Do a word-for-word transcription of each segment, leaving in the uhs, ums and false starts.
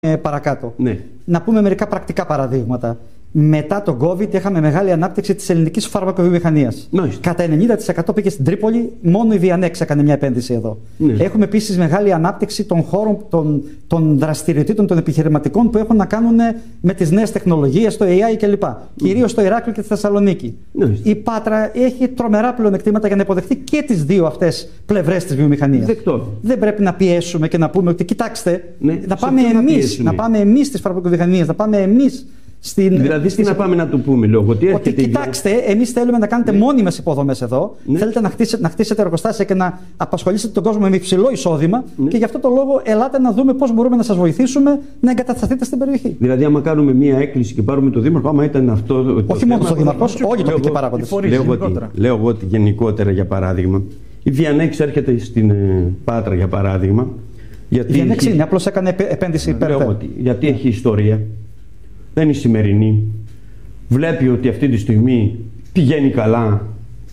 Ε, παρακάτω. Ναι. Να πούμε μερικά πρακτικά παραδείγματα. Μετά τον COVID είχαμε μεγάλη ανάπτυξη της ελληνικής φαρμακοβιομηχανίας. Μάλιστα. Κατά ενενήντα τοις εκατό πήγε στην Τρίπολη, μόνο η Vianex έκανε μια επένδυση εδώ. Ναι. Έχουμε επίσης μεγάλη ανάπτυξη των χώρων, των, των δραστηριοτήτων, των επιχειρηματικών που έχουν να κάνουν με τις νέες τεχνολογίες, το έι άι κλπ. Mm. Κυρίως στο Ηράκλειο και στη Θεσσαλονίκη. Ναι. Η Πάτρα έχει τρομερά πλεονεκτήματα για να υποδεχτεί και τις δύο αυτές πλευρές της βιομηχανίας. Δεκτό. Δεν πρέπει να πιέσουμε και να πούμε ότι κοιτάξτε, ναι. να, πάμε εμείς, να πάμε εμείς στις φαρμακοβιομηχανίες, να πάμε εμείς. Στην... Δηλαδή, τι να πάμε να του πούμε, λόγω ότι ότι κοιτάξτε, εμείς θέλουμε να κάνετε ναι. μόνιμες υποδομές εδώ. Ναι. Θέλετε να χτίσετε, να χτίσετε εργοστάσια και να απασχολήσετε τον κόσμο με υψηλό εισόδημα. Ναι. Και γι' αυτό το λόγο, ελάτε να δούμε πώς μπορούμε να σας βοηθήσουμε να εγκατασταθείτε στην περιοχή. Δηλαδή, άμα κάνουμε μία έκκληση και πάρουμε τον Δήμαρχο, άμα ήταν αυτό. Το Όχι μόνο ο Δήμαρχος, όλοι οι τοπικοί παράγοντες. Λέω εγώ ότι γενικότερα, για παράδειγμα, η Vianex έρχεται στην ε, Πάτρα, για παράδειγμα. Γιατί η Vianex έχει... είναι, απλώς έκανε επένδυση υπέρ. Γιατί έχει ιστορία. Δεν είναι σημερινή. Βλέπει ότι αυτή τη στιγμή πηγαίνει καλά,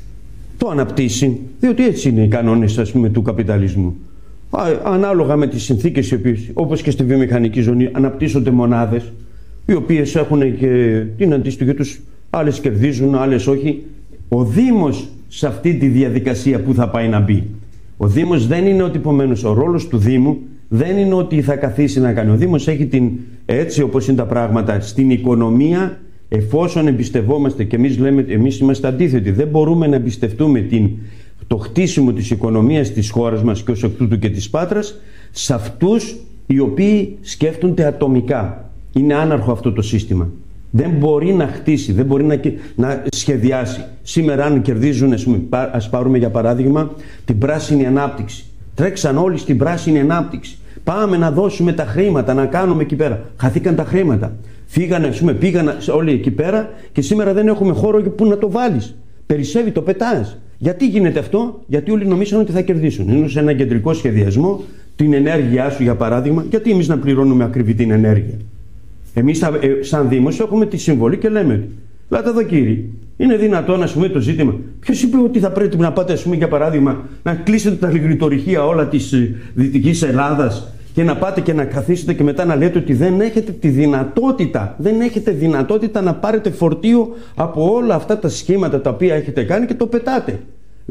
το αναπτύσσει, διότι έτσι είναι οι κανόνες, ας πούμε, του καπιταλισμού. Α, ανάλογα με τις συνθήκες οι οποίες, όπως και στη βιομηχανική ζώνη, αναπτύσσονται μονάδες οι οποίες έχουν και την αντίστοιχη τους, άλλες κερδίζουν, άλλες όχι. Ο Δήμος σε αυτή τη διαδικασία που θα πάει να μπει. Ο Δήμος δεν είναι ότι επομένως ο ρόλος του Δήμου δεν είναι ότι θα καθίσει να κάνει. Ο Δήμος έχει την, έτσι όπως είναι τα πράγματα, στην οικονομία, εφόσον εμπιστευόμαστε, και εμείς λέμε, εμείς είμαστε αντίθετοι, δεν μπορούμε να εμπιστευτούμε την, το χτίσιμο της οικονομίας της χώρας μας και ως εκ τούτου και της Πάτρας σε αυτούς οι οποίοι σκέφτονται ατομικά. Είναι άναρχο αυτό το σύστημα. Δεν μπορεί να χτίσει, δεν μπορεί να, να σχεδιάσει. Σήμερα, αν κερδίζουν, ας, πούμε, ας πάρουμε για παράδειγμα την πράσινη ανάπτυξη. Τρέξαν όλοι στην πράσινη ανάπτυξη. Πάμε να δώσουμε τα χρήματα, να κάνουμε εκεί πέρα. Χαθήκαν τα χρήματα. Φύγανε, ας πούμε, πήγαν όλοι εκεί πέρα και σήμερα δεν έχουμε χώρο που να το βάλεις. Περισσεύει, το πετάς. Γιατί γίνεται αυτό? Γιατί όλοι νομίζουν ότι θα κερδίσουν. Είναι σε ένα κεντρικό σχεδιασμό, την ενέργειά σου, για παράδειγμα. Γιατί εμείς να πληρώνουμε ακριβή την ενέργεια? Εμείς, σαν Δήμος, έχουμε τη συμβολή και λέμε: Λάτε εδώ, κύριοι, είναι δυνατόν, ας πούμε, το ζήτημα. Ποιος είπε ότι θα πρέπει να πάτε, ας πούμε, για παράδειγμα, να κλείσετε τα λιγνητορυχεία όλα της Δυτικής Ελλάδας και να πάτε και να καθίσετε και μετά να λέτε ότι δεν έχετε τη δυνατότητα, δεν έχετε δυνατότητα να πάρετε φορτίο από όλα αυτά τα σχήματα τα οποία έχετε κάνει και το πετάτε.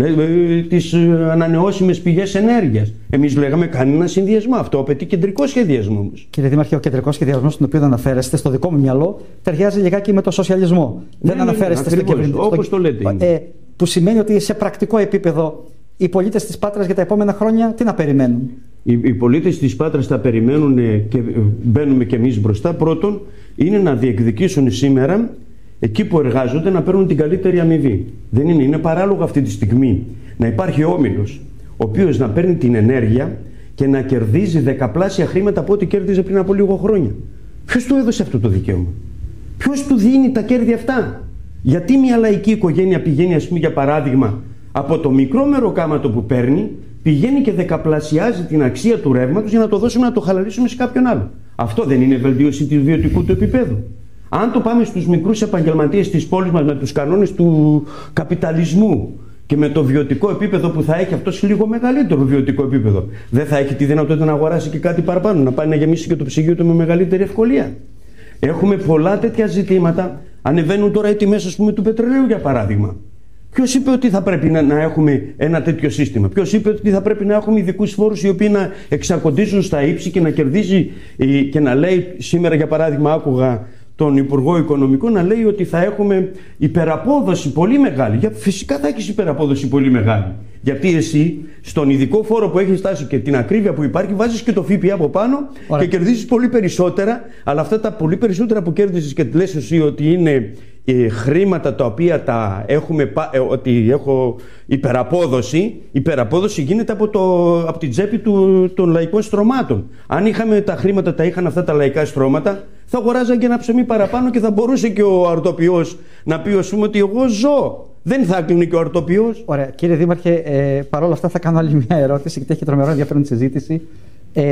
Τις ανανεώσιμες πηγές ενέργειας. Εμείς λέγαμε κάνει ένα συνδυασμό. Αυτό απαιτεί κεντρικό σχεδιασμό όμως. Κύριε Δήμαρχε, ο κεντρικός σχεδιασμός στον οποίο αναφέρεστε, στο δικό μου μυαλό, ταιριάζει λιγάκι με το σοσιαλισμό. Ναι, δεν αναφέρεστε ναι, στο κυβερνητικό. Όπως το λέτε. Ε, που σημαίνει ότι σε πρακτικό επίπεδο οι πολίτες της Πάτρας για τα επόμενα χρόνια τι να περιμένουν? Οι, οι πολίτες της Πάτρας θα περιμένουν και μπαίνουμε κι εμείς μπροστά. Πρώτον, είναι να διεκδικήσουν σήμερα, εκεί που εργάζονται, να παίρνουν την καλύτερη αμοιβή. Δεν είναι, είναι παράλογο αυτή τη στιγμή να υπάρχει όμιλος ο οποίος να παίρνει την ενέργεια και να κερδίζει δεκαπλάσια χρήματα από ό,τι κέρδιζε πριν από λίγο χρόνια. Ποιος του έδωσε αυτό το δικαίωμα? Ποιος του δίνει τα κέρδη αυτά? Γιατί μια λαϊκή οικογένεια πηγαίνει, ας πούμε, για παράδειγμα, από το μικρό μεροκάματο που παίρνει, πηγαίνει και δεκαπλασιάζει την αξία του ρεύματος για να το δώσουμε να το χαλαρίσουμε σε κάποιον άλλο? Αυτό δεν είναι βελτίωση του βιωτικού του επίπεδου? Αν το πάμε στους μικρούς επαγγελματίες της πόλης μας με τους κανόνες του καπιταλισμού και με το βιωτικό επίπεδο που θα έχει αυτός, λίγο μεγαλύτερο βιωτικό επίπεδο, δεν θα έχει τη δυνατότητα να αγοράσει και κάτι παραπάνω, να πάει να γεμίσει και το ψυγείο του με μεγαλύτερη ευκολία? Έχουμε πολλά τέτοια ζητήματα. Ανεβαίνουν τώρα οι τιμές, ας πούμε, του πετρελαίου, για παράδειγμα. Ποιος είπε ότι θα πρέπει να, να έχουμε ένα τέτοιο σύστημα? Ποιος είπε ότι θα πρέπει να έχουμε ειδικούς φόρους οι οποίοι να εξακοντίζουν στα ύψη και να κερδίζει και να λέει, σήμερα για παράδειγμα άκουγα τον Υπουργό Οικονομικών να λέει ότι θα έχουμε υπεραπόδοση πολύ μεγάλη. Για, φυσικά θα έχεις υπεραπόδοση πολύ μεγάλη. Γιατί εσύ στον ειδικό φόρο που έχεις φτάσει και την ακρίβεια που υπάρχει βάζεις και το ΦΠΑ από πάνω. Ωραία. Και κερδίζεις πολύ περισσότερα. Αλλά αυτά τα πολύ περισσότερα που κέρδισες και λες εσύ ότι είναι ε, χρήματα τα οποία τα έχουμε, ε, ότι έχω υπεραπόδοση, υπεραπόδοση γίνεται από, το, από την τσέπη του, των λαϊκών στρωμάτων. Αν είχαμε τα χρήματα, τα είχαν αυτά τα λαϊκά στρώματα, θα αγοράζαν και ένα ψωμί παραπάνω και θα μπορούσε και ο αρτοποιός να πει, ας πούμε, ότι εγώ ζω. Δεν θα κλείνει και ο αρτοποιός. Ωραία. Κύριε Δήμαρχε, ε, παρόλα αυτά θα κάνω άλλη μια ερώτηση, γιατί έχει τρομερό ενδιαφέρον τη συζήτηση. Ε,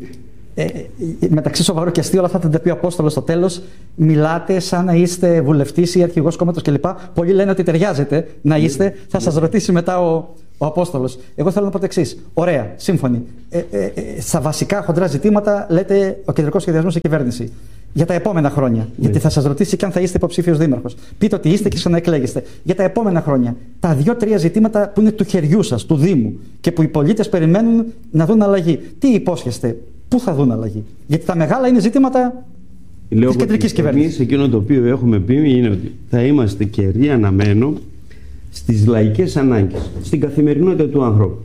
ε, μεταξύ σοβαρού και αστείου, όλα αυτά θα τα πει ο Απόστολος στο τέλος. Μιλάτε σαν να είστε βουλευτής ή αρχηγός κόμματος κλπ. Πολλοί λένε ότι ταιριάζετε να είστε. Θα σας ρωτήσει μετά ο, ο Απόστολος. Εγώ θέλω να πω το εξής. Ωραία, σύμφωνοι. Ε, ε, ε, στα βασικά χοντρά ζητήματα λέτε ο κεντρικός σχεδιασμός και η κυβέρνηση. Για τα επόμενα χρόνια. Ναι. Γιατί θα σας ρωτήσει και αν θα είστε υποψήφιος δήμαρχος. Πείτε ότι είστε και ξαναεκλέγεστε. Για τα επόμενα χρόνια. Τα δύο-τρία ζητήματα που είναι του χεριού σας, του Δήμου και που οι πολίτες περιμένουν να δουν αλλαγή. Τι υπόσχεστε, πού θα δουν αλλαγή? Γιατί τα μεγάλα είναι ζητήματα της κεντρικής κυβέρνησης. Εμείς εκείνο το οποίο έχουμε πει είναι ότι θα είμαστε καιροί αναμένω στις λαϊκές ανάγκες, στην καθημερινότητα του ανθρώπου.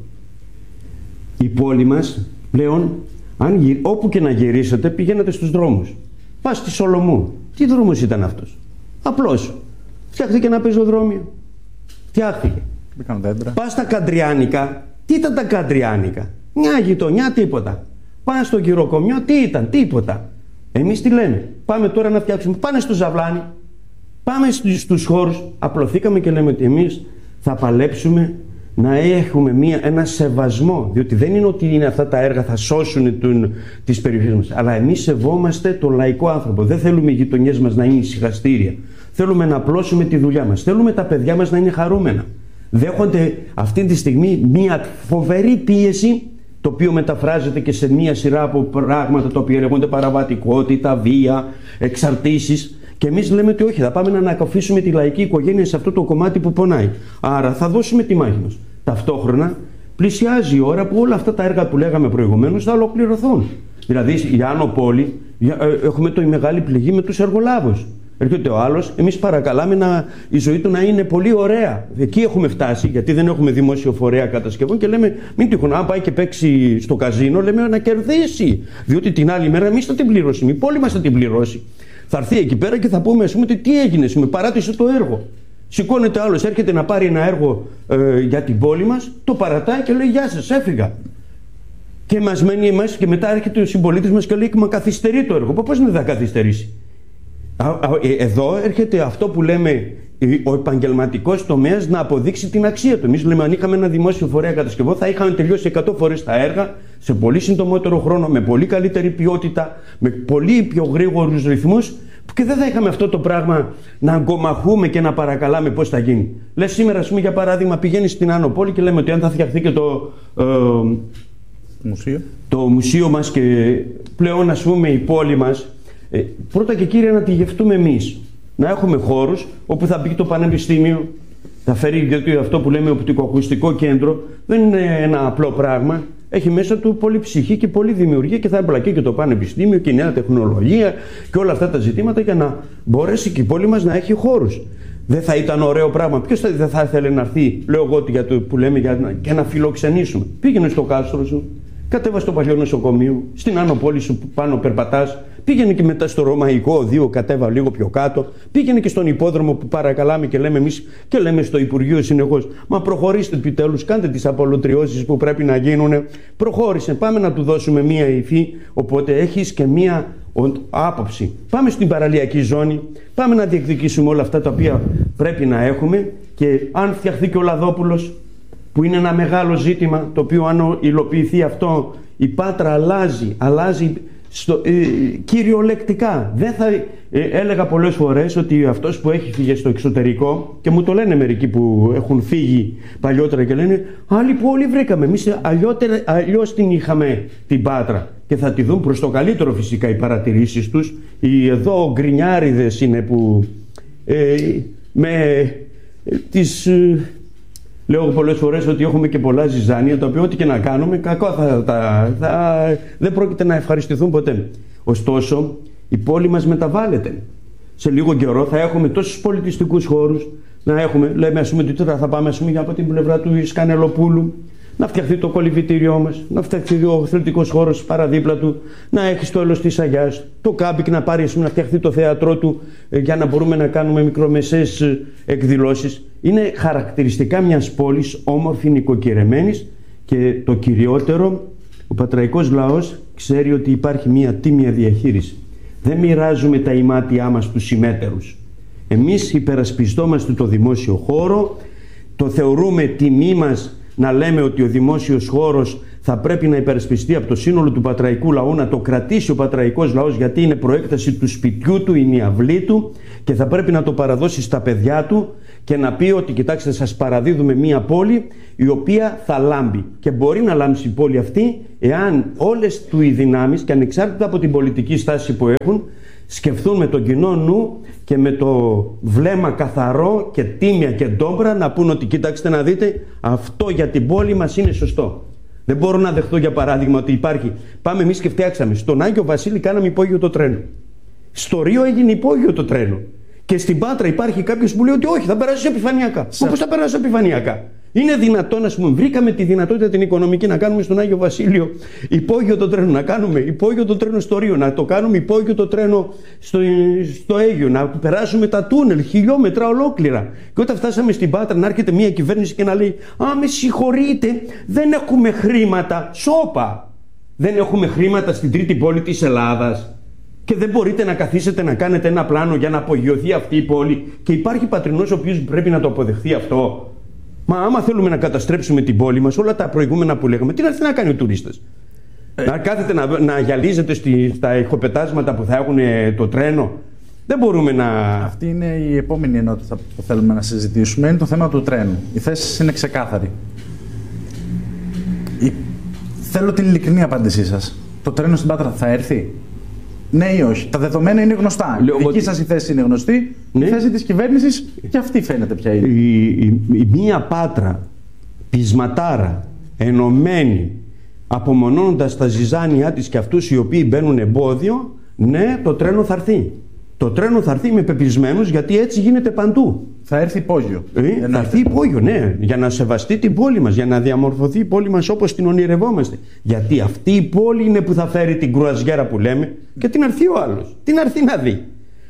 Η πόλη μας πλέον, αν, όπου και να γυρίσετε, πηγαίνετε στους δρόμους. Πας στη Σολομού. Τι δρόμος ήταν αυτός? Απλώς. Φτιάχτηκε ένα πεζοδρόμιο. Φτιάχτηκε. Πας στα Καντριάνικα. Τι ήταν τα Καντριάνικα? Μια γειτονιά, τίποτα. Πας στο Κυροκομιό, τι ήταν? Τίποτα. Εμείς τι λέμε? Πάμε τώρα να φτιάξουμε. Πάνε στο Ζαβλάνι. Πάμε στους χώρους. Απλωθήκαμε και λέμε ότι εμείς θα παλέψουμε να έχουμε μια, ένα σεβασμό, διότι δεν είναι ότι είναι αυτά τα έργα θα σώσουν τον, τις περιοχές μας, αλλά εμείς σεβόμαστε τον λαϊκό άνθρωπο. Δεν θέλουμε οι γειτονιές μας να είναι ησυχαστήρια. Θέλουμε να απλώσουμε τη δουλειά μας. Θέλουμε τα παιδιά μας να είναι χαρούμενα. Δέχονται αυτή τη στιγμή μια φοβερή πίεση, το οποίο μεταφράζεται και σε μια σειρά από πράγματα τα οποία λέγονται παραβατικότητα, βία, εξαρτήσεις. Και εμείς λέμε ότι όχι, θα πάμε να ανακοφίσουμε τη λαϊκή οικογένεια σε αυτό το κομμάτι που πονάει. Άρα θα δώσουμε τη μάχη μας. Ταυτόχρονα πλησιάζει η ώρα που όλα αυτά τα έργα που λέγαμε προηγουμένως θα ολοκληρωθούν. Δηλαδή για Άνω Πόλη έχουμε το η μεγάλη πληγή με τους εργολάβους. Έρχεται ο άλλος, εμείς παρακαλάμε να, η ζωή του να είναι πολύ ωραία. Εκεί έχουμε φτάσει, γιατί δεν έχουμε δημόσιο φορέα κατασκευών και λέμε μην τυχόν, αν πάει και παίξει στο καζίνο, λέμε να κερδίσει. Διότι την άλλη μέρα εμείς θα την πληρώσουμε, η πόλη μας θα την πληρώσει. Θα έρθει εκεί πέρα και θα πούμε, ας πούμε, τι έγινε, πούμε, παράτησε το έργο. Σηκώνεται άλλος, έρχεται να πάρει ένα έργο ε, για την πόλη μας, το παρατάει και λέει γεια σας, έφυγα. Και μας μένει εμάς και μετά έρχεται ο συμπολίτης μας και λέει μα καθυστερεί το έργο. Πώς δεν θα καθυστερήσει? Εδώ έρχεται αυτό που λέμε ο επαγγελματικός τομέας να αποδείξει την αξία του. Εμείς λέμε αν είχαμε ένα δημόσιο φορέα κατασκευών θα είχαμε τελειώσει εκατό φορές τα έργα σε πολύ συντομότερο χρόνο, με πολύ καλύτερη ποιότητα, με πολύ πιο γρήγορους ρυθμούς και δεν θα είχαμε αυτό το πράγμα να αγκομαχούμε και να παρακαλάμε πώς θα γίνει. Λες σήμερα, ας πούμε, για παράδειγμα, πηγαίνεις στην Άνω Πόλη και λέμε ότι αν θα φτιαχτεί και το, ε, μουσείο. το μουσείο μας και πλέον, ας πούμε, η πόλη μας, ε, πρώτα και κύρια να τη γευτούμε εμείς. Να έχουμε χώρους όπου θα μπει το πανεπιστήμιο, θα φέρει, γιατί αυτό που λέμε οπτικοακουστικό κέντρο δεν είναι ένα απλό πράγμα. Έχει μέσα του πολύ ψυχή και πολύ δημιουργία και θα εμπλακεί και το πανεπιστήμιο και η νέα τεχνολογία και όλα αυτά τα ζητήματα για να μπορέσει και η πόλη μας να έχει χώρους. Δεν θα ήταν ωραίο πράγμα? Ποιος δεν θα ήθελε να έρθει, λέω εγώ, για το που λέμε, για να, και να φιλοξενήσουμε? Πήγαινε στο κάστρο σου, κατέβα στο παλιό νοσοκομείο, στην Άνω Πόλη σου πάνω περπατάς, πήγαινε και μετά στο Ρωμαϊκό Οδείο, κατέβα λίγο πιο κάτω, πήγαινε και στον υπόδρομο που παρακαλάμε και λέμε εμείς και λέμε στο Υπουργείο συνεχώς, μα προχωρήστε επιτέλους, κάντε τις απολωτριώσεις που πρέπει να γίνουν, προχώρησε, πάμε να του δώσουμε μία υφή, οπότε έχεις και μία άποψη. Πάμε στην παραλιακή ζώνη, πάμε να διεκδικήσουμε όλα αυτά τα οποία πρέπει να έχουμε και αν φτιαχθεί και ο Λαδόπουλος, που είναι ένα μεγάλο ζήτημα, το οποίο αν υλοποιηθεί αυτό, η Πάτρα αλλάζει, αλλάζει στο, ε, κυριολεκτικά. Δεν θα, ε, έλεγα πολλές φορές ότι αυτός που έχει φύγει στο εξωτερικό, και μου το λένε μερικοί που έχουν φύγει παλιότερα και λένε άλλη πόλη βρήκαμε, εμείς αλλιώς την είχαμε την Πάτρα, και θα τη δουν προς το καλύτερο φυσικά οι παρατηρήσεις τους. Οι εδώ γκρινιάριδες είναι που ε, με ε, τις... Ε, λέω πολλές φορές ότι έχουμε και πολλά ζυζάνια, τα οποία ό,τι και να κάνουμε, κακό θα, θα, θα, δεν πρόκειται να ευχαριστηθούν ποτέ. Ωστόσο, η πόλη μας μεταβάλλεται. Σε λίγο καιρό θα έχουμε τόσους πολιτιστικούς χώρους, να έχουμε, λέμε, ας πούμε, ότι τώρα θα πάμε, ας πούμε, από την πλευρά του Σκανελοπούλου, να φτιαχτεί το κολυβητήριό μας, να φτιαχτεί ο αθλητικός χώρος παραδίπλα του, να έχει το έλος της Αγιάς, το κάμπικ να πάρει, ας πούμε, να φτιαχτεί το θέατρό του ε, για να μπορούμε να κάνουμε μικρομεσαίες ε, εκδηλώσεις. Είναι χαρακτηριστικά μιας πόλης όμορφη, νοικοκυρεμένης, και το κυριότερο, ο πατραϊκός λαός ξέρει ότι υπάρχει μια τίμια διαχείριση. Δεν μοιράζουμε τα ημάτια μας στους συμμέτερους. Εμείς υπερασπιστόμαστε το δημόσιο χώρο, το θεωρούμε τιμή μας να λέμε ότι ο δημόσιος χώρος θα πρέπει να υπερασπιστεί από το σύνολο του πατραϊκού λαού, να το κρατήσει ο πατραϊκός λαός, γιατί είναι προέκταση του σπιτιού του, είναι η αυλή του, και θα πρέπει να το παραδώσει στα παιδιά του, και να πει ότι κοιτάξτε, σας παραδίδουμε μία πόλη η οποία θα λάμπει. Και μπορεί να λάμψει η πόλη αυτή εάν όλες του οι δυνάμεις και ανεξάρτητα από την πολιτική στάση που έχουν σκεφτούν με τον κοινό νου και με το βλέμμα καθαρό και τίμια και ντόμπρα να πούν ότι κοιτάξτε να δείτε, αυτό για την πόλη μας είναι σωστό. Δεν μπορώ να δεχτώ για παράδειγμα ότι υπάρχει. Πάμε εμείς και φτιάξαμε. Στον Άγιο Βασίλη κάναμε υπόγειο το τρένο. Στο Ρίο έγινε υπόγειο το τρένο. Και στην Πάτρα υπάρχει κάποιος που λέει ότι όχι, θα περάσει επιφανειακά. Όπως θα περάσει επιφανειακά. Είναι δυνατόν, ας πούμε, βρήκαμε τη δυνατότητα την οικονομική να κάνουμε στον Άγιο Βασίλειο υπόγειο το τρένο, να κάνουμε υπόγειο το τρένο στο Ρίο, να το κάνουμε υπόγειο το τρένο στο, στο Αίγιο, να περάσουμε τα τούνελ, χιλιόμετρα ολόκληρα. Και όταν φτάσαμε στην Πάτρα να έρχεται μια κυβέρνηση και να λέει «Α, με συγχωρείτε, δεν έχουμε χρήματα». Σόπα! Δεν έχουμε χρήματα στην τρίτη πόλη της Ελλάδας. Και δεν μπορείτε να καθίσετε να κάνετε ένα πλάνο για να απογειωθεί αυτή η πόλη. Και υπάρχει πατρινός ο οποίος πρέπει να το αποδεχθεί αυτό. Μα άμα θέλουμε να καταστρέψουμε την πόλη μας, όλα τα προηγούμενα που λέγαμε, τι να έρθει να κάνει ο τουρίστας. Ε, να κάθεται να, να γυαλίζεται στη, στα ηχοπετάσματα που θα έχουν το τρένο. Δεν μπορούμε να... Αυτή είναι η επόμενη ενότητα που θέλουμε να συζητήσουμε. Είναι το θέμα του τρένου. Η θέση είναι ξεκάθαρη. Η... Θέλω την ειλικρινή απάντησή σας. Το τρένο στην Πάτρα θα έρθει? Ναι ή όχι? Τα δεδομένα είναι γνωστά. Λέω, η δική ότι... σας η θέση είναι γνωστή. Ναι. Η θέση της κυβέρνησης και αυτή φαίνεται ποια είναι. Η, η, η μία Πάτρα πεισματάρα, ενωμένη, απομονώνοντας τα ζυζάνια της και αυτούς οι οποίοι μπαίνουν εμπόδιο, ναι, το τρένο θα έρθει. Το τρένο θα έρθει, είμαι πεπισμένος, γιατί έτσι γίνεται παντού. Θα έρθει υπόγειο. Ε, θα έρθει υπόγειο, ναι, για να σεβαστεί την πόλη μας, για να διαμορφωθεί η πόλη μας όπως την ονειρευόμαστε. Γιατί αυτή η πόλη είναι που θα φέρει την κρουαζιέρα που λέμε, και τι να έρθει ο άλλος. Τι να έρθει να δει.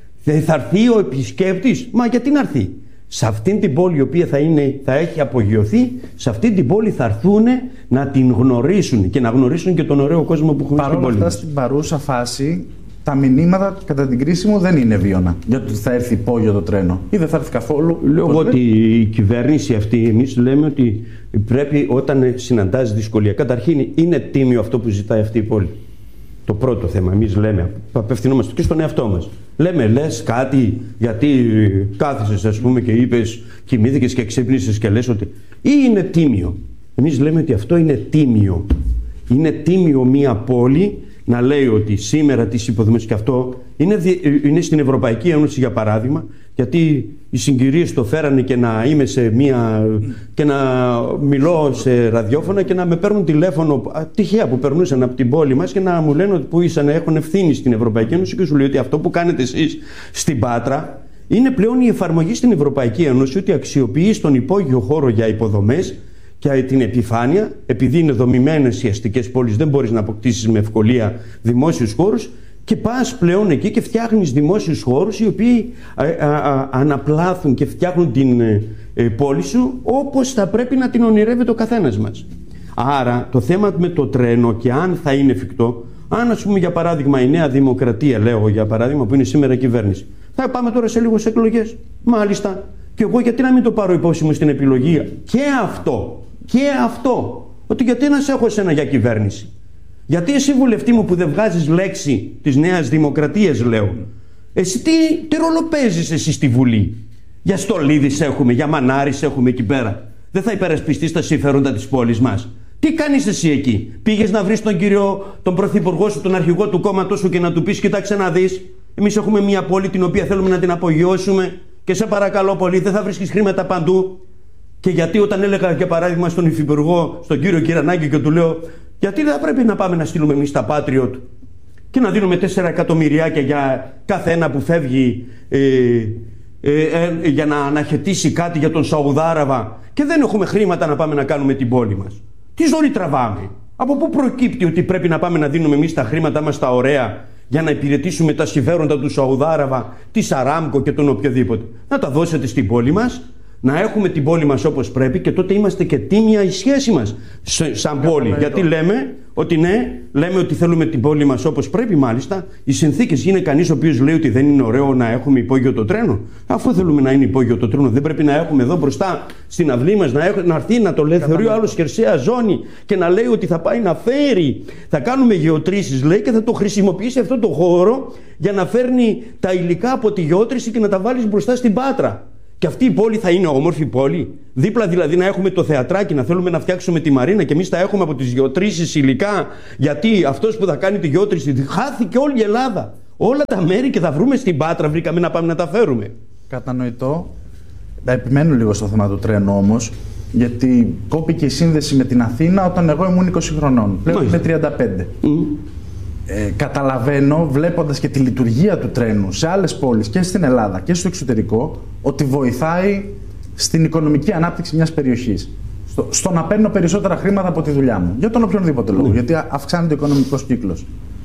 Θα έρθει ο επισκέπτης, μα γιατί να έρθει. Σε αυτήν την πόλη η οποία θα, είναι, θα έχει απογειωθεί, σε αυτήν την πόλη θα έρθουν να την γνωρίσουν και να γνωρίσουν και τον ωραίο κόσμο που έχουμε στην πόλη. Παρ' όλα αυτά, στην παρούσα φάση, τα μηνύματα κατά την κρίση μου δεν είναι βίωνα για το ότι θα έρθει υπόγειο το τρένο ή δεν θα έρθει καθόλου. Λέω ότι η κυβέρνηση αυτή, εμείς λέμε ότι πρέπει όταν συναντάζει δυσκολία, καταρχήν είναι τίμιο αυτό που ζητάει αυτή η πόλη. Το πρώτο θέμα, εμείς λέμε, απευθυνόμαστε και στον εαυτό μας. Λέμε, λες κάτι γιατί κάθισες, ας πούμε, και είπες, κοιμήθηκες και ξύπνησες και λες ότι. Ή είναι τίμιο. Εμείς λέμε ότι αυτό είναι τίμιο. Είναι τίμιο μία πόλη να λέει ότι σήμερα τις υποδομές, και αυτό είναι, είναι στην Ευρωπαϊκή Ένωση για παράδειγμα, γιατί οι συγκυρίες το φέρανε και να είμαι σε μία και να μιλώ σε ραδιόφωνα και να με παίρνουν τηλέφωνο τυχαία που περνούσαν από την πόλη μας και να μου λένε ότι που ήσαν να έχουν ευθύνη στην Ευρωπαϊκή Ένωση και σου λέει ότι αυτό που κάνετε εσείς στην Πάτρα είναι πλέον η εφαρμογή στην Ευρωπαϊκή Ένωση, ότι αξιοποιείς τον υπόγειο χώρο για υποδομές και την επιφάνεια, επειδή είναι δομημένες οι αστικές πόλεις, δεν μπορείς να αποκτήσεις με ευκολία δημόσιους χώρους και πας πλέον εκεί και φτιάχνεις δημόσιους χώρους οι οποίοι α, α, α, αναπλάθουν και φτιάχνουν την ε, ε, πόλη σου όπως θα πρέπει να την ονειρεύεται ο καθένας μας. Άρα το θέμα με το τρένο και αν θα είναι εφικτό, αν ας πούμε για παράδειγμα η Νέα Δημοκρατία, λέω για παράδειγμα που είναι σήμερα κυβέρνηση, θα πάμε τώρα σε λίγο σε εκλογές. Μάλιστα. Και εγώ γιατί να μην το πάρω υπόψη μου στην επιλογή και αυτό. Και αυτό, ότι γιατί να σε έχω εσένα για κυβέρνηση. Γιατί εσύ βουλευτή μου που δεν βγάζεις λέξη της Νέας Δημοκρατίας, λέω, εσύ τι, τι ρόλο παίζεις εσύ στη Βουλή? Για Στολίδης έχουμε, για Μανάρης έχουμε εκεί πέρα. Δεν θα υπερασπιστείς τα συμφέροντα της πόλης μας. Τι κάνεις εσύ εκεί? Πήγες να βρεις τον κύριο, τον πρωθυπουργό σου, τον αρχηγό του κόμματός σου και να του πεις κοιτάξτε να δεις, εμείς έχουμε μια πόλη την οποία θέλουμε να την απογειώσουμε και σε παρακαλώ πολύ δεν θα βρίσκεις χρήματα παντού. Και γιατί όταν έλεγα για παράδειγμα στον υφυπουργό, στον κύριο Κυρανάκη και του λέω γιατί δεν θα πρέπει να πάμε να στείλουμε εμείς τα Patriot και να δίνουμε τέσσερα εκατομμυριάκια για κάθε ένα που φεύγει ε, ε, ε, για να αναχαιτήσει κάτι για τον Σαουδάραβα και δεν έχουμε χρήματα να πάμε να κάνουμε την πόλη μας. Τι ζωή τραβάμε? Από πού προκύπτει ότι πρέπει να πάμε να δίνουμε εμείς τα χρήματά μας τα ωραία για να υπηρετήσουμε τα συμφέροντα του Σαουδάραβα, της Αράμκο και τον οποιοδήποτε? Να τα δώσετε στην πόλη μας, να έχουμε την πόλη μας όπως πρέπει και τότε είμαστε και τίμια η σχέση μας σαν πόλη. Γιατί λέμε ότι ναι, λέμε ότι θέλουμε την πόλη μας όπως πρέπει, μάλιστα. Οι συνθήκες, είναι κανείς ο οποίος λέει ότι δεν είναι ωραίο να έχουμε υπόγειο το τρένο? Αφού θέλουμε να είναι υπόγειο το τρένο, δεν πρέπει να έχουμε εδώ μπροστά στην αυλή μας να, έχουμε, να έρθει να το λέει, θεωρεί ο άλλος χερσαία ζώνη και να λέει ότι θα πάει να φέρει, θα κάνουμε γεωτρήσεις, λέει, και θα το χρησιμοποιήσει αυτό το χώρο για να φέρνει τα υλικά από τη γεώτρηση και να τα βάλεις μπροστά στην Πάτρα. Και αυτή η πόλη θα είναι όμορφη πόλη. Δίπλα δηλαδή να έχουμε το θεατράκι, να θέλουμε να φτιάξουμε τη μαρίνα και εμείς τα έχουμε από τις γεωτρήσεις υλικά. Γιατί αυτός που θα κάνει τη γεώτρηση, χάθηκε όλη η Ελλάδα. Όλα τα μέρη και θα βρούμε στην Πάτρα, βρήκαμε να πάμε να τα φέρουμε. Κατανοητό. Θα επιμένω λίγο στο θέμα του τρένου όμως, γιατί κόπηκε η σύνδεση με την Αθήνα όταν εγώ ήμουν είκοσι χρονών. Πλέον είμαι τριάντα πέντε. Mm. Ε, καταλαβαίνω, βλέποντας και τη λειτουργία του τρένου σε άλλες πόλεις και στην Ελλάδα και στο εξωτερικό, ότι βοηθάει στην οικονομική ανάπτυξη μιας περιοχής. Στο, στο να παίρνω περισσότερα χρήματα από τη δουλειά μου. Για τον οποιονδήποτε λόγο. Mm. Γιατί αυξάνεται ο οικονομικός κύκλος.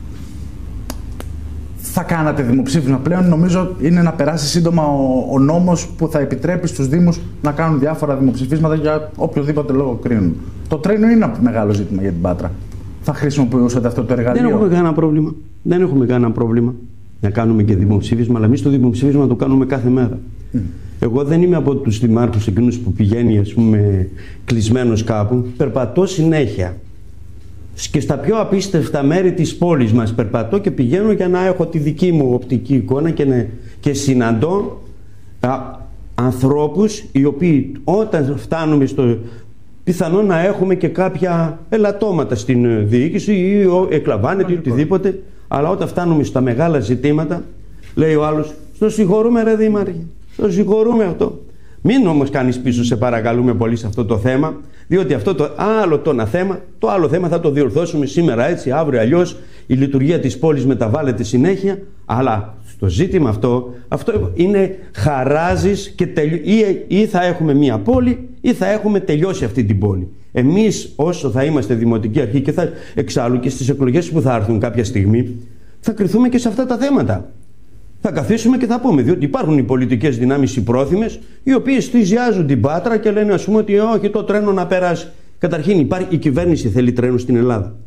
Θα κάνατε δημοψήφισμα πλέον? Νομίζω είναι να περάσει σύντομα ο, ο νόμος που θα επιτρέπει στους Δήμους να κάνουν διάφορα δημοψηφίσματα για οποιοδήποτε λόγο κρίνουν. Το τρένο είναι ένα μεγάλο ζήτημα για την Πάτρα. Θα χρησιμοποιούσατε αυτό το εργαλείο? Δεν έχουμε κανένα πρόβλημα. Δεν έχουμε κανένα πρόβλημα να κάνουμε και δημοψήφισμα, αλλά εμείς το δημοψήφισμα το κάνουμε κάθε μέρα. Mm. Εγώ δεν είμαι από τους δημάρχους εκείνους που πηγαίνει, ας πούμε, κλεισμένος κάπου. Περπατώ συνέχεια. Και στα πιο απίστευτα μέρη της πόλης μας περπατώ και πηγαίνω για να έχω τη δική μου οπτική εικόνα και, να, και συναντώ α, ανθρώπους οι οποίοι όταν φτάνουμε στο... πιθανόν να έχουμε και κάποια ελαττώματα στην διοίκηση ή εκλαμβάνεται ή οτιδήποτε, αλλά όταν φτάνουμε στα μεγάλα ζητήματα, λέει ο άλλος, στο συγχωρούμε ρε Δήμαρχε, στο συγχωρούμε αυτό. Μην όμως κάνεις πίσω, σε παρακαλούμε πολύ, σε αυτό το θέμα, διότι αυτό το άλλο το ένα θέμα, το άλλο θέμα θα το διορθώσουμε σήμερα έτσι, αύριο αλλιώς. Η λειτουργία της πόλης μεταβάλλεται συνέχεια, αλλά στο ζήτημα αυτό, αυτό είναι χαράζεις και τελει... ή, ή θα έχουμε μία πόλη ή θα έχουμε τελειώσει αυτή την πόλη. Εμείς όσο θα είμαστε δημοτική αρχή και θα εξάλλου και στις εκλογές που θα έρθουν κάποια στιγμή, θα κριθούμε και σε αυτά τα θέματα. Θα καθίσουμε και θα πούμε, διότι υπάρχουν οι πολιτικές δυνάμεις οι πρόθυμες, οι οποίες θυσιάζουν την Πάτρα και λένε, ας πούμε, ότι όχι, το τρένο να περάσει. Καταρχήν, υπάρχει, η κυβέρνηση θέλει τρένο στην Ελλάδα.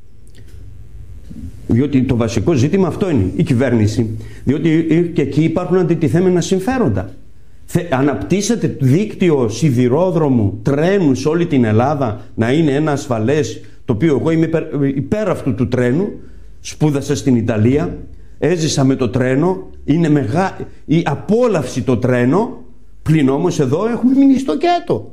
Διότι το βασικό ζήτημα αυτό είναι, η κυβέρνηση. Διότι και εκεί υπάρχουν αντιτιθέμενα συμφέροντα. Αναπτύσσεται δίκτυο σιδηρόδρομου, τρένου σε όλη την Ελλάδα, να είναι ένα ασφαλές, το οποίο εγώ είμαι υπέρ, υπέρ αυτού του τρένου, σπούδασα στην Ιταλία. Έζησα με το τρένο, είναι μεγάλη η απόλαυση το τρένο, πλην όμως εδώ έχουμε μείνει στο κέτο.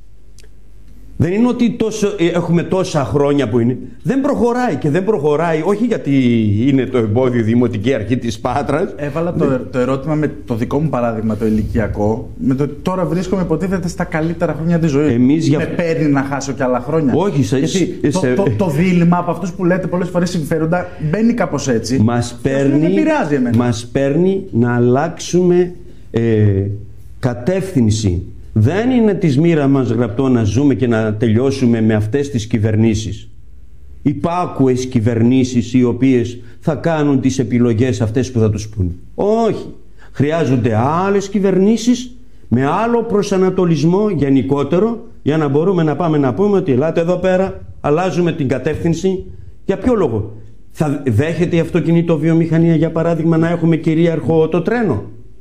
Δεν είναι ότι τόσο, έχουμε τόσα χρόνια που είναι. Δεν προχωράει και δεν προχωράει, όχι γιατί είναι το εμπόδιο η Δημοτική Αρχή της Πάτρας. Έβαλα το, ναι. το ερώτημα με το δικό μου παράδειγμα, το ηλικιακό, με το ότι τώρα βρίσκομαι υποτίθεται στα καλύτερα χρόνια της ζωής. Εμείς για... Με παίρνει να χάσω κι άλλα χρόνια. Όχι, σε... Γιατί σε... το, το, το δίλημμα από αυτούς που λέτε πολλές φορές συμφέροντα μπαίνει κάπως έτσι. Μας παίρνει, μας παίρνει να αλλάξουμε ε, κατεύθυνση. Δεν είναι της μοίρα μας γραπτό να ζούμε και να τελειώσουμε με αυτές τις κυβερνήσεις. Υπάκουες κυβερνήσεις οι οποίες θα κάνουν τις επιλογές αυτές που θα τους πούνε. Όχι. Χρειάζονται άλλες κυβερνήσεις με άλλο προσανατολισμό γενικότερο για να μπορούμε να πάμε να πούμε ότι ελάτε εδώ πέρα, αλλάζουμε την κατεύθυνση. Για ποιο λόγο? Θα δέχεται η αυτοκινητοβιομηχανία για παράδειγμα να έχουμε κυρίαρχο το τρένο